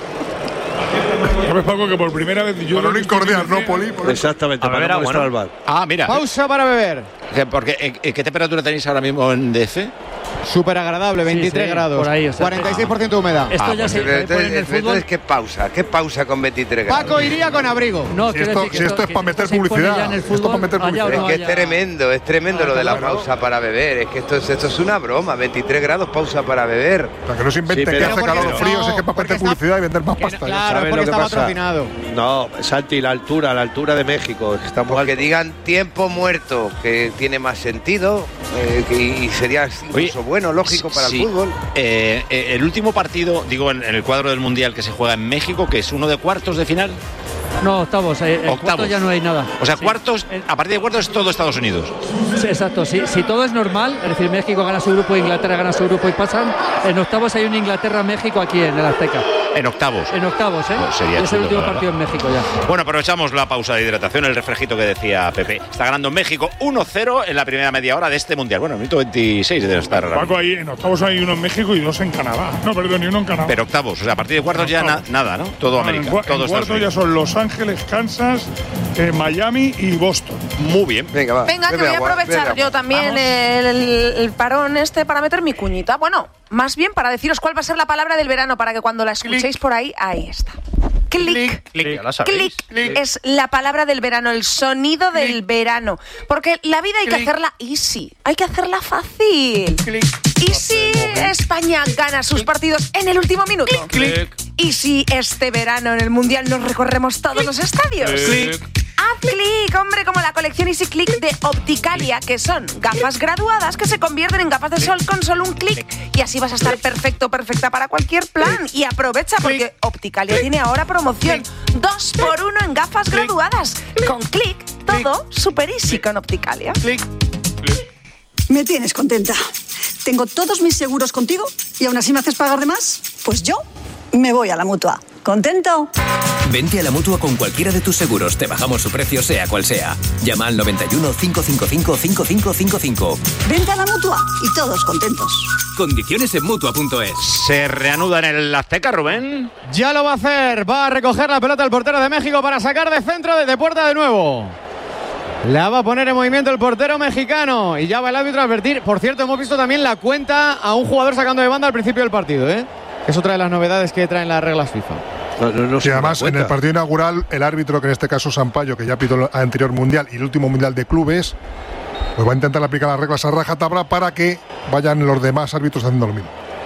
¿Sabes, Paco, que por primera vez yo Manolo incordiar, ¿no, Poli? Por eso. Exactamente, A para beber no agua, molestar ¿no? al bar. Ah, mira. Pausa para beber. Que- Porque, ¿en- en ¿Qué temperatura tenéis ahora mismo en D F? Súper agradable, veintitrés sí, grados. por ahí, o sea, cuarenta y seis por ciento de humedad. Esto Ah, ya pues se Pero puede entonces, poner en el fútbol. entonces, ¿qué pausa? ¿Qué pausa con veintitrés grados? Paco iría con abrigo. No, Si quiero esto- decir que si esto es que para meter se impone publicidad, ya en el esto es fútbol, para meter allá o Es no que es haya- tremendo, es tremendo Ah, lo de la claro. pausa para beber. Es que esto, es- esto es una broma. veintitrés grados, pausa para beber. O sea, que no se invente Sí, que pero hace porque calor o no, frío, es que es para porque meter está- publicidad y vender más Que- pasta. ya. claro, es ¿Sabes porque lo que está pasa? patrocinado. No, Santi, la altura, la altura de México. es que está muy Porque alto. digan tiempo muerto, que tiene más sentido eh, que- y sería incluso bueno, lógico para Sí. el fútbol. Eh, eh, el último partido, digo, en, en el cuadro del Mundial que se juega en México, que es uno de cuartos de final. No, octavos. eh, En Octavos. cuartos ya no hay nada. O sea, Sí. cuartos, En- a partir de cuartos es todo Estados Unidos. Sí, exacto. Si, si todo es normal, es decir, México gana su grupo, Inglaterra gana su grupo y pasan, en octavos hay un Inglaterra-México aquí en el Azteca. En octavos. En octavos, ¿eh? Pues sería es el chulo, último la verdad. partido en México ya. Bueno, aprovechamos la pausa de hidratación, el refrejito que decía Pepe. Está ganando México uno cero en la primera media hora de este Mundial. Bueno, minuto veintiséis debe estar. ahora Paco, mismo. ahí en octavos hay uno en México y dos en Canadá. No, perdón, y uno en Canadá. Pero octavos, o sea, a partir de cuartos ya na- nada, ¿no? Todo Ah, América, en, cua- todo en Estados cuartos ya Unidos. son Los Ángeles, Kansas, eh, Miami y Boston. Muy bien. Venga, va. Venga, que bebe voy a agua, aprovechar bebe yo agua. también el, el parón este para meter mi cuñita. Bueno, más bien para deciros cuál va a ser la palabra del verano, para que cuando la escuchéis por ahí, ahí está. Clic. Clic, ya la sabéis. Clic es la palabra del verano, el sonido del verano. Porque la vida hay que hacerla easy, hay que hacerla fácil. ¿Y si España gana sus partidos en el último minuto? ¿Y si este verano en el Mundial nos recorremos todos los estadios? Haz clic, hombre, como la colección Easy Click de Opticalia, que son gafas graduadas que se convierten en gafas de sol con solo un clic. Y así vas a estar perfecto, perfecta para cualquier plan. Y aprovecha porque Opticalia tiene ahora promoción. Dos por uno en gafas graduadas. Con clic, todo super easy con Opticalia. Me tienes contenta. Tengo todos mis seguros contigo y aún así me haces pagar de más. Pues yo me voy a la Mutua. ¿Contento? Vente a la Mutua con cualquiera de tus seguros. Te bajamos su precio sea cual sea. Llama al noventa y uno, cinco cinco cinco, cinco cinco cinco cinco. Vente a la Mutua y todos contentos. Condiciones en Mutua punto es. Se reanuda en el Azteca, Rubén. Ya lo va a hacer. Va a recoger la pelota el portero de México para sacar de centro desde puerta de nuevo. La va a poner en movimiento el portero mexicano. Y ya va el árbitro a advertir. Por cierto, hemos visto también la cuenta a un jugador sacando de banda al principio del partido, ¿eh? Es otra de las novedades que traen las reglas FIFA. No, no, no Y se además, da en el cuenta. partido inaugural, el árbitro, que en este caso es Sampaio, que ya pitó el anterior mundial y el último mundial de clubes, pues va a intentar aplicar las reglas a rajatabla para que vayan los demás árbitros haciendo lo mismo.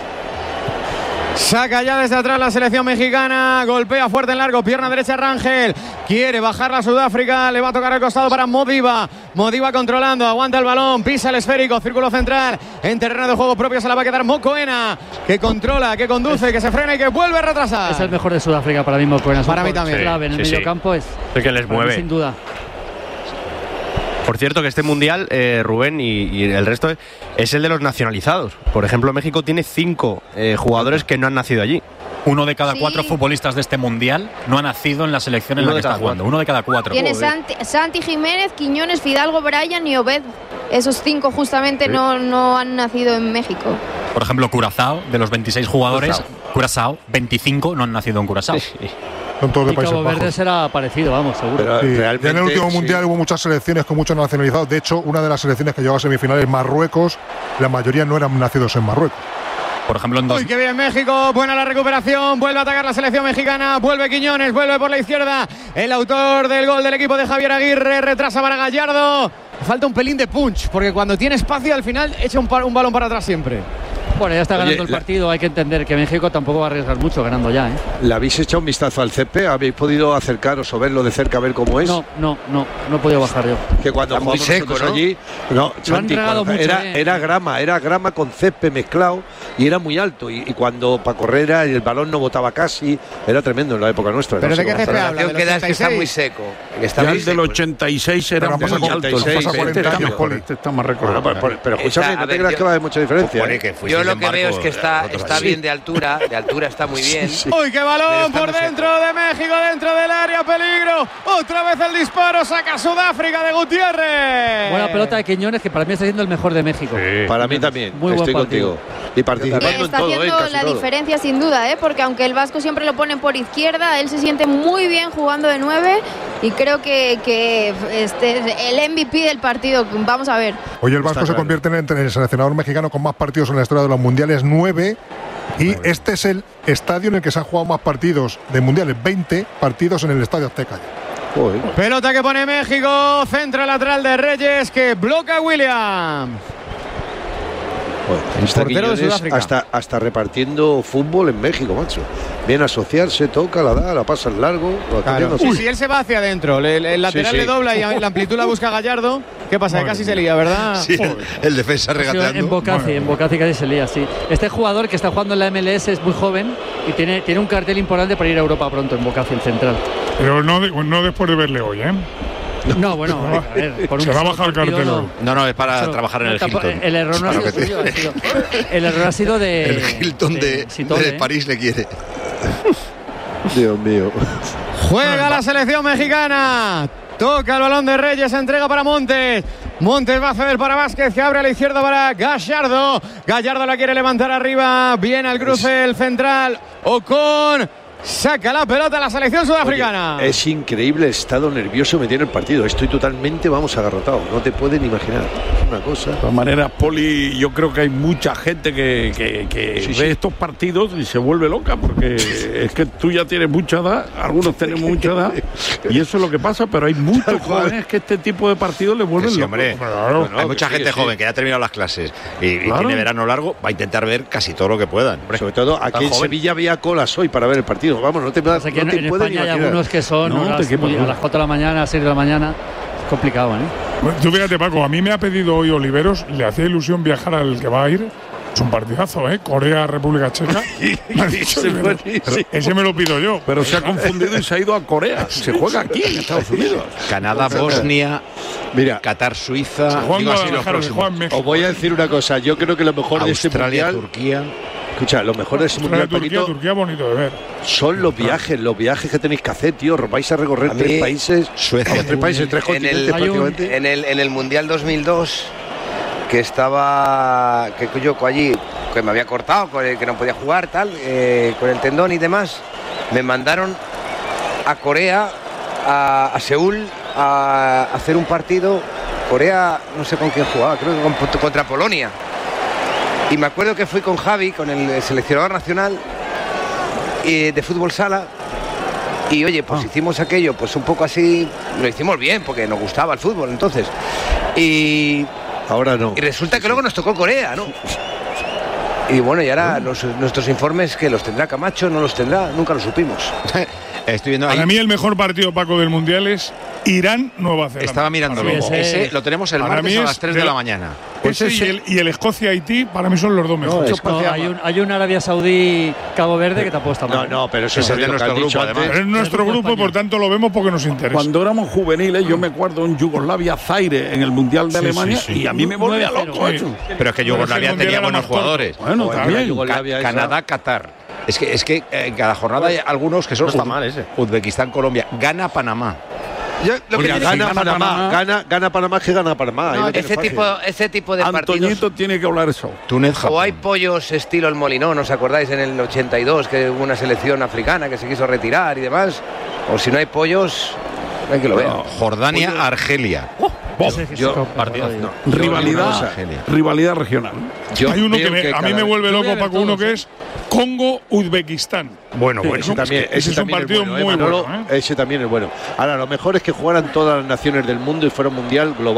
Saca ya desde atrás la selección mexicana. Golpea fuerte en largo. Pierna derecha Rangel. Quiere bajar la Sudáfrica. Le va a tocar al costado para Modiva. Modiva controlando. Aguanta el balón. Pisa el esférico. Círculo central. En terreno de juego propio se la va a quedar Mocoena. Que controla, que conduce, que se frena y que vuelve a retrasar. Es el mejor de Sudáfrica para mí, Mocoena. Para mí también. Clave en el Sí, sí. mediocampo es. El que les para mí, mueve. sin duda. Por cierto, que este mundial, eh, Rubén y, y el resto, es el de los nacionalizados. Por ejemplo, México tiene cinco eh, jugadores que no han nacido allí. Uno de cada Sí. cuatro futbolistas de este mundial no ha nacido en la selección en Uno la que de está cada jugando. cuatro. Uno de cada cuatro. Tiene Joder. Santi, Santi Jiménez, Quiñones, Fidalgo, Bryan y Obed. Esos cinco justamente Sí. no, no han nacido en México. Por ejemplo, Curazao, de los veintiséis jugadores, Curazao. Curazao, veinticinco no han nacido en Curazao. Son todos de Y Países Cabo Verde Bajos. será parecido, vamos, seguro. Pero Sí, realmente, ya en el último sí. mundial hubo muchas selecciones con muchos nacionalizados. De hecho, una de las selecciones que llegó a semifinales, Marruecos, la mayoría no eran nacidos en Marruecos. Por ejemplo, en dos, Uy, qué bien México, buena la recuperación, vuelve a atacar la selección mexicana, vuelve Quiñones, vuelve por la izquierda, el autor del gol del equipo de Javier Aguirre, retrasa para Gallardo, falta un pelín de punch, porque cuando tiene espacio al final echa un, pa- un balón para atrás siempre. Bueno, ya está ganando Oye, el la- partido. Hay que entender que México tampoco va a arriesgar mucho ganando ya, ¿eh? ¿Le habéis echado un vistazo al césped? ¿Habéis podido acercaros o verlo de cerca a ver cómo es? No, no, no, no he podido bajar yo. Que cuando Está muy jugamos seco, nosotros ¿no? allí, no, Santi, regado cuando- mucho, era, eh. era grama, era grama con césped mezclado y era muy alto. Y, y cuando para correr era, el balón no botaba casi, era tremendo en la época nuestra. ¿Pero no de sé qué cómo césped estará. habla? La ¿Del sensación que da es que está ochenta y muy seis? seco. Que está Ya muy el del seco. ochenta y seis era Pero muy pasa alto. cuarenta, el pasa césped. cuarenta Este está años, mejor, Poli. este está más Bueno, recorrido. pero, pero, pero escúchame, Está- a no te ver, creas yo- que va a haber mucha diferencia. Pone ¿eh? que fuisteis Yo lo en que veo barco, es que está, vosotros está allí. bien de altura, de altura está muy bien. Uy, qué balón Pero está por muy dentro de México, dentro del área, peligro. Otra vez el disparo, saca Sudáfrica de Gutiérrez. Buena pelota de Quiñones, que para mí está siendo el mejor de México. Para mí también, Muy buen estoy partido. contigo. Y participando en Está todo, ¿eh? haciendo Casi la todo. diferencia sin duda, ¿eh? Porque aunque el vasco siempre lo ponen por izquierda, él se siente muy bien jugando de nueve y creo que, que este es el M V P del partido. Vamos a ver. Hoy el Vasco Está se claro. convierte en el seleccionador mexicano con más partidos en la historia de los mundiales, nueve. Y este es el estadio en el que se han jugado más partidos de mundiales, veinte partidos en el Estadio Azteca. Joder. Pelota que pone México, centro lateral de Reyes que bloca a William. Joder, está portero de Quiñones Sudáfrica. hasta, hasta repartiendo fútbol en México, macho. Viene a asociarse, toca, la da, la pasa al largo. Lo está Claro. haciendo así. Sí, sí, él se va hacia adentro, le- el, el lateral Sí, sí. le dobla y la amplitud la busca Gallardo. ¿Qué pasa? Que casi se lía, ¿verdad? Sí, el, el defensa Ha sido regateando. En Bocazi, en Bocazi casi se lía, sí. Este jugador que está jugando en la M L S es muy joven y tiene, tiene un cartel importante para ir a Europa pronto en Bocazi, el central. Pero no, de- no después de verle hoy, ¿eh? No, bueno, a ver, por un Se va a bajar el partido cartel no. hoy. No, no, es para Eso, trabajar en el tampoco- Hilton. El error no ha Para sido que te- suyo, ha sido- el error ha sido de. El Hilton de, Sitole, de ¿eh? París le quiere. Dios mío. Juega la selección mexicana. Toca el balón de Reyes, entrega para Montes. Montes va a ceder para Vázquez, que abre a la izquierda para Gallardo. Gallardo la quiere levantar arriba. Viene al cruce el central. Ocon saca la pelota a la selección sudafricana. Oye, es increíble el estado nervioso que tiene el partido. Estoy totalmente, vamos, agarrotado. No te pueden imaginar. Es una cosa. De todas maneras, Poli, yo creo que hay mucha gente que, que, que Sí, ve sí. estos partidos y se vuelve loca, porque es que tú ya tienes mucha edad, algunos tenemos mucha edad, y eso es lo que pasa, pero hay muchos jóvenes que este tipo de partidos les Que vuelven sí, locos. hombre. Claro, Hay mucha que sí, gente sí. joven que ya ha terminado las clases y, y Claro. tiene verano largo, va a intentar ver casi todo lo que puedan. Sobre todo aquí en joven. Sevilla había colas hoy para ver el partido. Vamos, no te, O sea, que no en, te en pueden España hay imaginar. algunos que son No, horas te quepa muy- a duda. las cuatro de la mañana, a las seis de la mañana. Es complicado, ¿eh? Bueno, tú fíjate, Paco, a mí me ha pedido hoy Oliveros, le hacía ilusión viajar al que va a ir. Es un partidazo, ¿eh? Corea, República Checa. Me ha dicho Sí, Oliveros. buenísimo. Ese me lo pido yo. Pero se ha confundido y se ha ido a Corea. Se juega aquí, en Estados Unidos. Canadá, Bosnia, Mira, Qatar, Suiza. Se juega en Digo así los Guadalajara, se próximos. juega en México. os voy a decir una cosa. Yo creo que lo mejor de este Australia, mundial. Turquía. Escucha, lo mejor de este Australia, mundial, Turquía, Paquito, Turquía, bonito de ver. son los viajes, los viajes que tenéis que hacer, tío. Vais a recorrer A mí, tres países. Suecia. Vamos, tres países, tres En continentes el, prácticamente. en, el, en el Mundial dos mil dos, que estaba, que yo allí, que me había cortado, con el que no podía jugar, tal, eh, con el tendón y demás, me mandaron a Corea, a, a Seúl, a hacer un partido. Corea, no sé con quién jugaba, creo que con- contra Polonia. Y me acuerdo que fui con Javi, con el seleccionador nacional eh, de fútbol sala. Y oye, pues hicimos aquello, pues un poco así, lo hicimos bien, porque nos gustaba el fútbol entonces. Y, Ahora no. y resulta que luego nos tocó Corea, ¿no? Y bueno, y ahora los- nuestros informes, que los tendrá Camacho, no los tendrá, nunca lo supimos. Estoy viendo ahí. Para mí el mejor partido, Paco, del Mundial es Irán-Nueva Zelanda. Estaba mirándolo. Para mí. Ese lo tenemos el Para martes mí a es las tres de de la la- mañana. Ese y el, y el Escocia-Haití, para mí son los dos mejores. No, hay, un, hay un Arabia Saudí-Cabo Verde que tampoco está mal. No, no, pero eso Ese es de lo que nuestro has dicho grupo, antes. además. Es nuestro grupo grupo, España. por tanto lo vemos porque nos interesa. Cuando éramos juveniles, yo me acuerdo en Yugoslavia, Zaire, en el Mundial de Sí, Alemania, sí, sí. y a mí me volvía nueve cero. loco Sí. eso. Pero es que Yugoslavia Mundial tenía era buenos más corto. jugadores. Bueno, Bueno, también. Yugoslavia Ca- esa- Canadá, Qatar. Es que, es que eh, en cada jornada hay algunos que son No está Uz- mal ese. Uzbekistán, Colombia, Gana, Panamá. Yo, lo que Mira, tiene- gana gana Panamá, Panamá. gana, gana Panamá que gana Panamá. Ahí no, lo tienes ese, fácil. tipo, ese tipo de partidos. Antoñito tiene que hablar eso. Túnez, Japón. O hay pollos estilo el Molinón, ¿os acordáis en el ochenta y dos que hubo una selección africana que se quiso retirar y demás? O si no hay pollos, hay que lo vea. Jordania, Argelia. Ese que Yo- se- partidazo. No, Rivalidad, yo- Argelia. rivalidad regional. yo Hay uno veo que, me- a mí cada- me vuelve Yo voy a loco, ver Paco, uno todos, que ¿eh? es Congo-Uzbekistán. Bueno, bueno, ese Es también, que ese ese es un también partido bueno, ¿eh, muy Manolo? bueno, ¿eh? Ese también es bueno. Ahora, lo mejor es que jugaran todas las naciones del mundo y fuera un mundial global.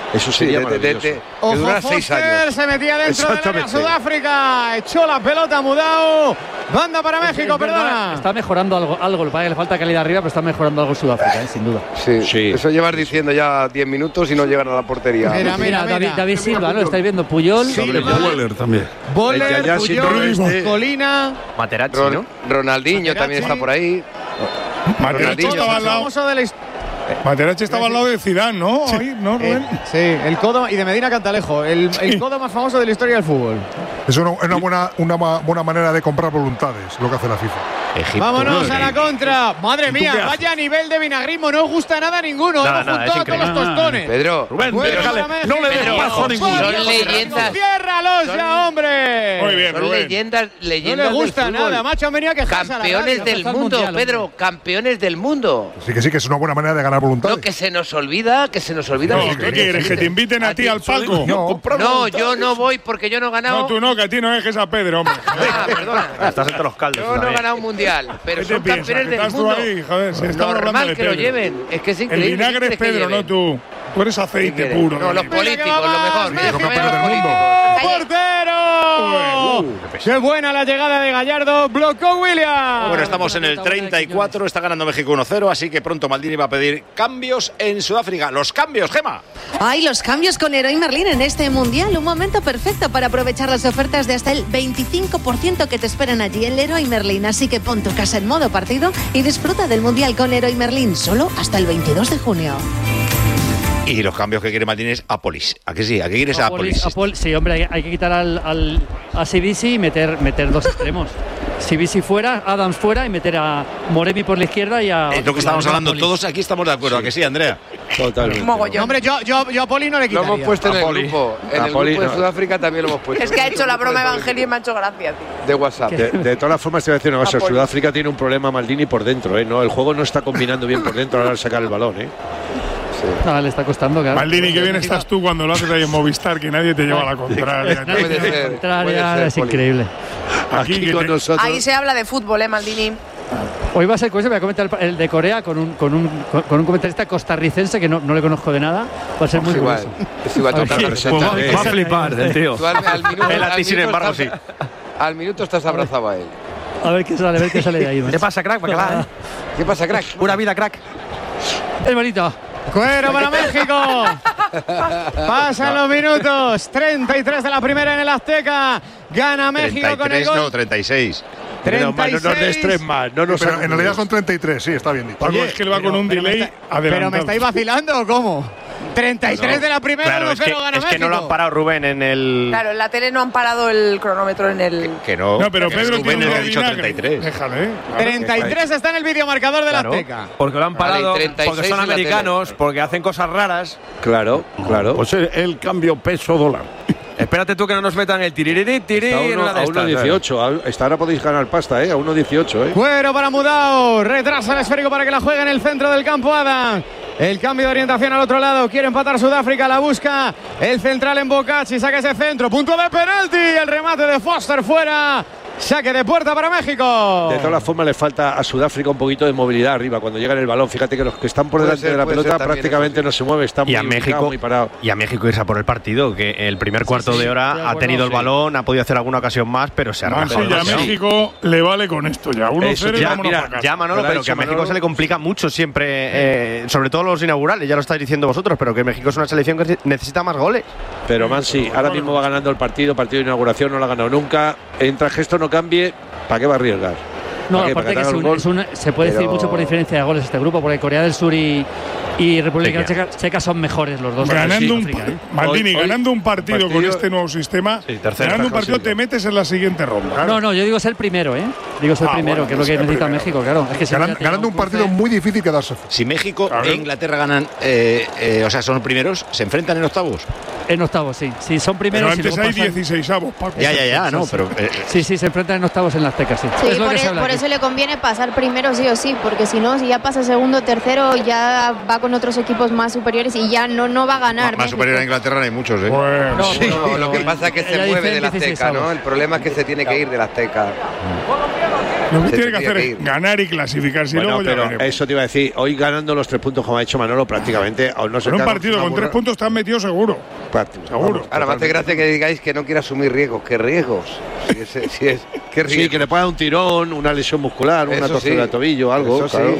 Eso sería Sí, de- de- maravilloso. de- que Ojo, durara seis Foster años. se metía dentro del área Exactamente. Sudáfrica. Echó la pelota Mudao. Banda para Es- México, es verdad, perdona. Está mejorando algo, algo. Lo que pasa es que le falta calidad arriba, pero está mejorando algo Sudáfrica, ¿eh? Sin duda. Sí, Sí. eso llevas diciendo ya diez minutos y no llegan a la portería. Mira, mira, David, mira. David Silva, ¿no? Estáis viendo Puyol. Doble Waller también. Boller, Ya, ya, sin Puyol, duda, este- Colina. Materazzi, Ron- ¿no? Ronaldinho Materazzi. también está por ahí. Materazzi Ronaldinho, estaba al lado. Famoso de la his- Materazzi estaba al lado de Zidane, ¿no? Ahí, ¿no, Rubén? Eh, sí, el codo y de Medina Cantalejo, el, el codo más famoso de la historia del fútbol. Es una, una buena, una ma- buena manera de comprar voluntades, lo que hace la FIFA. Egipto. Vámonos a la contra. Madre ¿Y tú mía, qué haces? vaya nivel de vinagrismo. No os gusta nada a ninguno. Nada, Hemos nada, juntado es a todos los increíble. tostones. Pedro, Rubén, Bueno, déjale, para no le México. des paso a ninguno. Son leyendas. Ciérralos ya, hombre. Muy bien, Son Rubén. leyendas, No leyendas le gusta del fútbol. nada, macho. Han venido a quejarse a la Campeones radio. del Hasta el mundo, Mundial, Pedro, campeones del mundo. Sí que sí, que es una buena manera de ganar voluntades. Lo que se nos olvida, que se nos olvida. No, ¿qué quieres? ¿Que te inviten a ti al palco? No, No, yo no voy porque yo no he ganado. No, tú no, que a ti no dejes a Pedro, hombre. Ah, perdona. Estás entre los caldos. Yo no he también. ganado un mundial, pero ¿Qué te son piensas? campeones ¿Que del estás tú mundo. ahí? Joder, si estamos hablando Normal de que lo Pedro. lleven. Es que es El increíble. vinagre ¿Qué es quieres que Pedro, no lleven? tú. Tú eres aceite ¿Qué puro. No, los David. políticos, lo mejor. México, Los campeón del mundo. ¡Portero! ¡Qué buena la llegada de Gallardo! ¡Blocó William! Bueno, estamos en el treinta y cuatro, está ganando México uno cero, así que pronto Maldini va a pedir cambios en Sudáfrica. Los cambios, Gema. Ay, los cambios con Leroy Merlin en este mundial. Un momento perfecto para aprovechar las ofertas de hasta el veinticinco por ciento que te esperan allí en Leroy Merlin. Así que pon tu casa en modo partido y disfruta del mundial con Leroy Merlin solo hasta el veintidós de junio. Y los cambios que quiere Maldini es Apolis. ¿A qué sí? ¿A qué quieres a Apolis, Apolis? Apol- sí, hombre, hay, hay que quitar al, al, a Sibisi y meter, meter dos extremos. Sibisi fuera, Adams fuera y meter a Moremi por la izquierda y a. Es lo que estábamos a hablando, Apolis. todos aquí estamos de acuerdo, ¿a que sí, Andrea? Totalmente. Mogollón. Hombre, yo, yo, yo a Poli no le Lo quitaría. hemos puesto en el Poli. grupo. En A el Poli, grupo de no. Sudáfrica también lo hemos puesto. Es que ha hecho la broma Evangelio y me ha hecho gracia, tío. De WhatsApp. De, de todas las formas, te voy a decir una cosa. Apolo. Sudáfrica tiene un problema Maldini por dentro, ¿eh? No, el juego no está combinando bien por dentro a la hora de sacar el balón, ¿eh? Ah, le está costando, claro. Maldini, qué bien estás tú cuando lo haces ahí en Movistar, que nadie te lleva a la contraria. Puede ser. Contraria, puede ser, es Poli. increíble. Aquí, Aquí que con te- nosotros. Ahí se habla de fútbol, ¿eh, Maldini? Hoy va a ser curioso, voy a comentar el, el de Corea con un, con un, con, con un comentarista costarricense que no, no le conozco de nada. Va a ser muy Es igual. curioso. Es igual. A ver tocar qué- la receta. pues Va a flipar el tío. Tú al, al minuto, Él a al ti, sin minuto embargo, estás- sí. Al minuto estás abrazado a él. A ver qué sale, a ver qué sale de ahí. ¿Qué macho. pasa, crack? Bacalá, ¿eh? ¿Qué pasa, crack? Pura vida, crack. Hermanito. Cuero para México. Pasan los minutos. treinta y tres de la primera en el Azteca. Gana México con el treinta y tres, gol. no, treinta y seis. Menos mal, no nos des tres más. No nos Pero hagas en realidad ruido. son treinta y tres, sí, está bien dicho. Paco, es que él va con un pero me delay está- adelantado. ¿Pero me estáis vacilando o cómo? treinta y tres de la primera, Claro, es que, uno cero gana es que no lo México. han parado Rubén en el. Claro, en la tele no han parado el cronómetro en el. Que no. No, pero que Pedro Rubén tiene le un ha dicho vinagre. treinta y tres. Déjale, ¿eh? treinta y tres está en el videomarcador del Claro, Azteca. porque lo han Vale, parado, treinta y seis porque son en la tele. americanos, porque hacen cosas raras. Claro, claro. Pues el, el cambio peso-dólar. Espérate tú que no nos metan el tiririrí, tiri Está a en uno- una de a estas, uno dieciocho. A- Hasta ahora podéis ganar pasta, ¿eh? A uno dieciocho, ¿eh? Cuero para Mudao. Retrasa el esférico para que la juegue en el centro del campo Adam. El cambio de orientación al otro lado. Quiere empatar Sudáfrica. La busca el central en Bocacci. Saca ese centro. Punto de penalti. El remate de Foster fuera. Saque de puerta para México. De todas las formas, le falta a Sudáfrica un poquito de movilidad arriba. Cuando llega en el balón, fíjate que los que están por Puede delante ser, de la puede pelota ser también, prácticamente eso sí. no se mueve. Está Y muy a ubicado, México, muy parado. y a México irse a por el partido, que el primer cuarto sí, de estoy hora de ha acuerdo, tenido el sí. balón, ha podido hacer alguna ocasión más, pero se ha Mansi, arrancado ya a demasiado. México le vale con esto ya. uno Eso, cero y Ya, vámonos mira, para casa. ya Manolo, Pero ha pero dicho que a México Manolo- se le complica mucho siempre, eh, sobre todo los inaugurales, ya lo estáis diciendo vosotros, pero que México es una selección que necesita más goles. Pero Mansi, ahora mismo va ganando el partido, partido de inauguración, no lo ha ganado nunca. Entra gesto, no cambie, ¿para qué va a arriesgar? No, ¿Para qué? aparte ¿Para que es haga un- un gol? es una- se puede decir Pero- mucho por diferencia de goles este grupo, porque Corea del Sur y, y República Chequia. Checa, Checa son mejores los dos. Ganando Sí, un, África, ¿eh? Maldini, Hoy- hoy- ganando un partido, con partido- este nuevo sistema, Sí, tercero, ganando un está partido José. te metes en la siguiente ronda. No, no, yo digo ser primero, ¿eh? Digo ser Ah, primero, bueno, que es lo que ser necesita primero. México, claro. Es que si no Ganan- ya te ganando lleva un partido cruce. muy difícil quedarse fuera. Si México Claro. e Inglaterra ganan, eh, eh, o sea, son primeros, ¿se enfrentan en octavos? En octavos, sí. Sí, son Pero primeros y antes luego hay pasan- dieciséis avos, Paco. Ya, ya, ya, no, sí. pero. eh, Sí, sí, se enfrentan en octavos en la Azteca, sí. Sí, es lo por, que e- se habla por aquí. eso le conviene pasar primero sí o sí, porque si no, si ya pasa segundo, tercero, ya va con otros equipos más superiores y ya no, no va a ganar. más México. superior a Inglaterra no hay muchos, ¿eh? Bueno, No, Sí, bueno, lo que pasa es que se ella mueve dice del dieciséis Azteca, ¿no? avos. El problema es que se tiene que ir del Azteca. Lo que Se tiene que tendría hacer que es ir. ganar y clasificarse. Bueno, y luego ya pero veremos. eso te iba a decir, hoy ganando los tres puntos como ha hecho Manolo prácticamente, aún no se En un te haga partido una con tres burra- puntos te has metido seguro. Práctico, Seguro. vamos, Ahora me hace gracia que digáis que no quiere asumir riesgos. ¿Qué riesgos? Si es, si es, ¿qué riesgos? Sí, que le pueda dar un tirón, una lesión muscular, una Eso torcedura sí. de tobillo, algo. Eso sí. claro.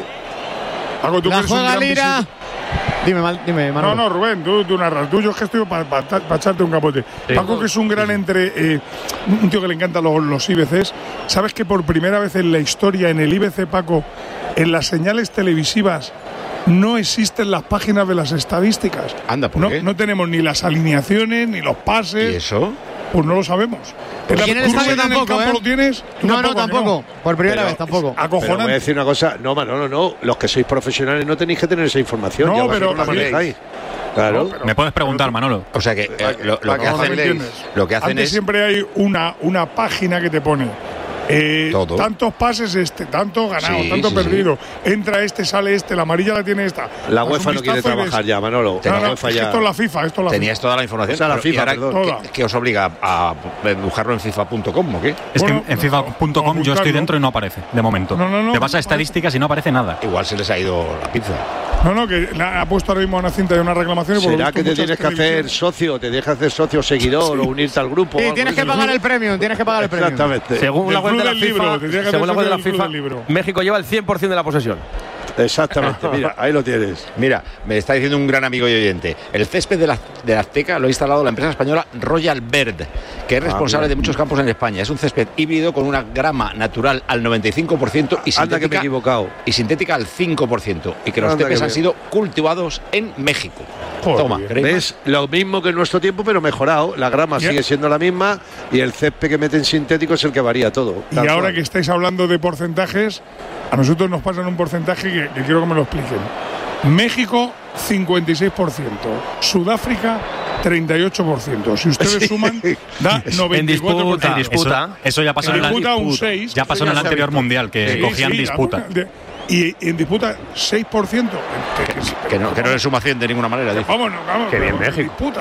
Algo tú La que eres un juega gran Lira. visita- Dime, mal, dime, Manolo. No, no, Rubén, tú, tú narras. Tú, yo es que estoy para pa, pa echarte un capote. Paco, que es un gran entre. Eh, un tío que le encanta los, los I B Cs. ¿Sabes que por primera vez en la historia, en el I B C, Paco, en las señales televisivas, no existen las páginas de las estadísticas? Anda, ¿por no, qué? no tenemos ni las alineaciones, ni los pases. ¿Y eso? Pues no lo sabemos. Pues ¿En aquí en el ¿tú, estadio Rubén, en tampoco, el campo ¿eh? lo tienes? ¿Tú No, no, que tampoco. Por primera Pero- vez, tampoco. Pero voy a Acojonante. decir una cosa, no, Manolo, no. Los que sois profesionales no tenéis que tener esa información. No, ya pero vosotros la también- manejáis. Claro. Me puedes preguntar, Manolo. O sea que eh, lo, lo para que que hacen, hacen- ¿entiendes? lo que hacen Antes es. siempre hay una, una página que te pone eh, Todo. tantos pases este, tanto ganado, Sí, tanto sí, perdido. Entra este, sale este, la amarilla la tiene esta. La Das un UEFA no quiere vistazo y trabajar ves- ya, Manolo. No, La no, UEFA es que ya. esto es la FIFA, esto es la Tenías FIFA. toda la información. O sea, la pero- FIFA, ¿y ahora perdón. qué- Toda. ¿qué, os obliga a dibujarlo en FIFA punto com o qué? Es Bueno, que en FIFA punto com yo estoy buscarlo. dentro y no aparece, de momento. No, no, no, Te vas a no estadísticas y no aparece nada. Igual se les ha ido la pizza. No, no, que la- ha puesto ahora mismo una cinta de una reclamación. y por lo ¿Será visto que te muchas tienes que hacer televisiones- socio? ¿Te dejas hacer socio seguidor o unirte al grupo? o Sí, algo tienes de que eso? pagar el premium, tienes que pagar el premium. Exactamente. Según la Del web de club la del libro, FIFA, tendría que según la hacer web de la del club FIFA, del libro. México lleva el cien por ciento de la posesión. Exactamente, mira, ahí lo tienes. Mira, me está diciendo un gran amigo y oyente. El césped de la, de la Azteca lo ha instalado la empresa española Royal Bird, que es responsable mira. de muchos campos en España. Es un césped híbrido con una grama natural al noventa y cinco por ciento y Anda que me he sintética, equivocado. y sintética al cinco por ciento. Y que los Anda cépeds que han me- sido cultivados en México. Joder, Toma, bien. ¿queréis más? ¿Ves? Lo mismo que en nuestro tiempo, pero mejorado. La grama Ya. sigue siendo la misma y el césped que meten sintético es el que varía todo. Y Tal ahora cual. que estáis hablando de porcentajes, a nosotros nos pasan un porcentaje que, que quiero que me lo expliquen. México, cincuenta y seis por ciento. Sudáfrica, treinta y ocho por ciento. Si ustedes suman, da noventa y cuatro por ciento. En disputa. Eso, eso ya pasó En en, la- disputa un seis. ya pasó en el anterior mundial, que Sí, cogían sí, disputa. alguna- de- Y en disputa, seis por ciento. Que, que- Que no, que no le suma cien de ninguna manera. dice. Vámonos, vámonos. Qué bien pero México. Disputa.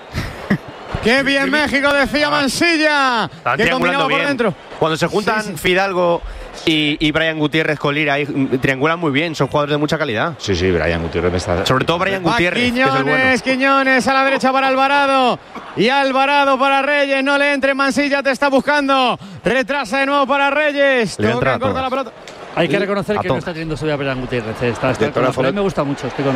¡Qué bien México! Decía Mansilla. Están Que combinaba triangulando por bien. dentro. Cuando se juntan Sí, sí. Fidalgo y, y Brian Gutiérrez con Lira, ahí, mm, triangulan muy bien, son jugadores de mucha calidad. Sí, sí, Brian Gutiérrez me está. Sobre todo Brian Va Gutiérrez, que es el bueno. Quiñones, Quiñones a la derecha para Alvarado. Y Alvarado para Reyes. No le entre, Mansilla te está buscando. Retrasa de nuevo para Reyes. Le Toca, entra a corta todos. la pelota. Hay que reconocer A que no todos. está teniendo suya Brian Gutiérrez. eh, Está, está De todas con- a mí formas- me gusta mucho. Estoy con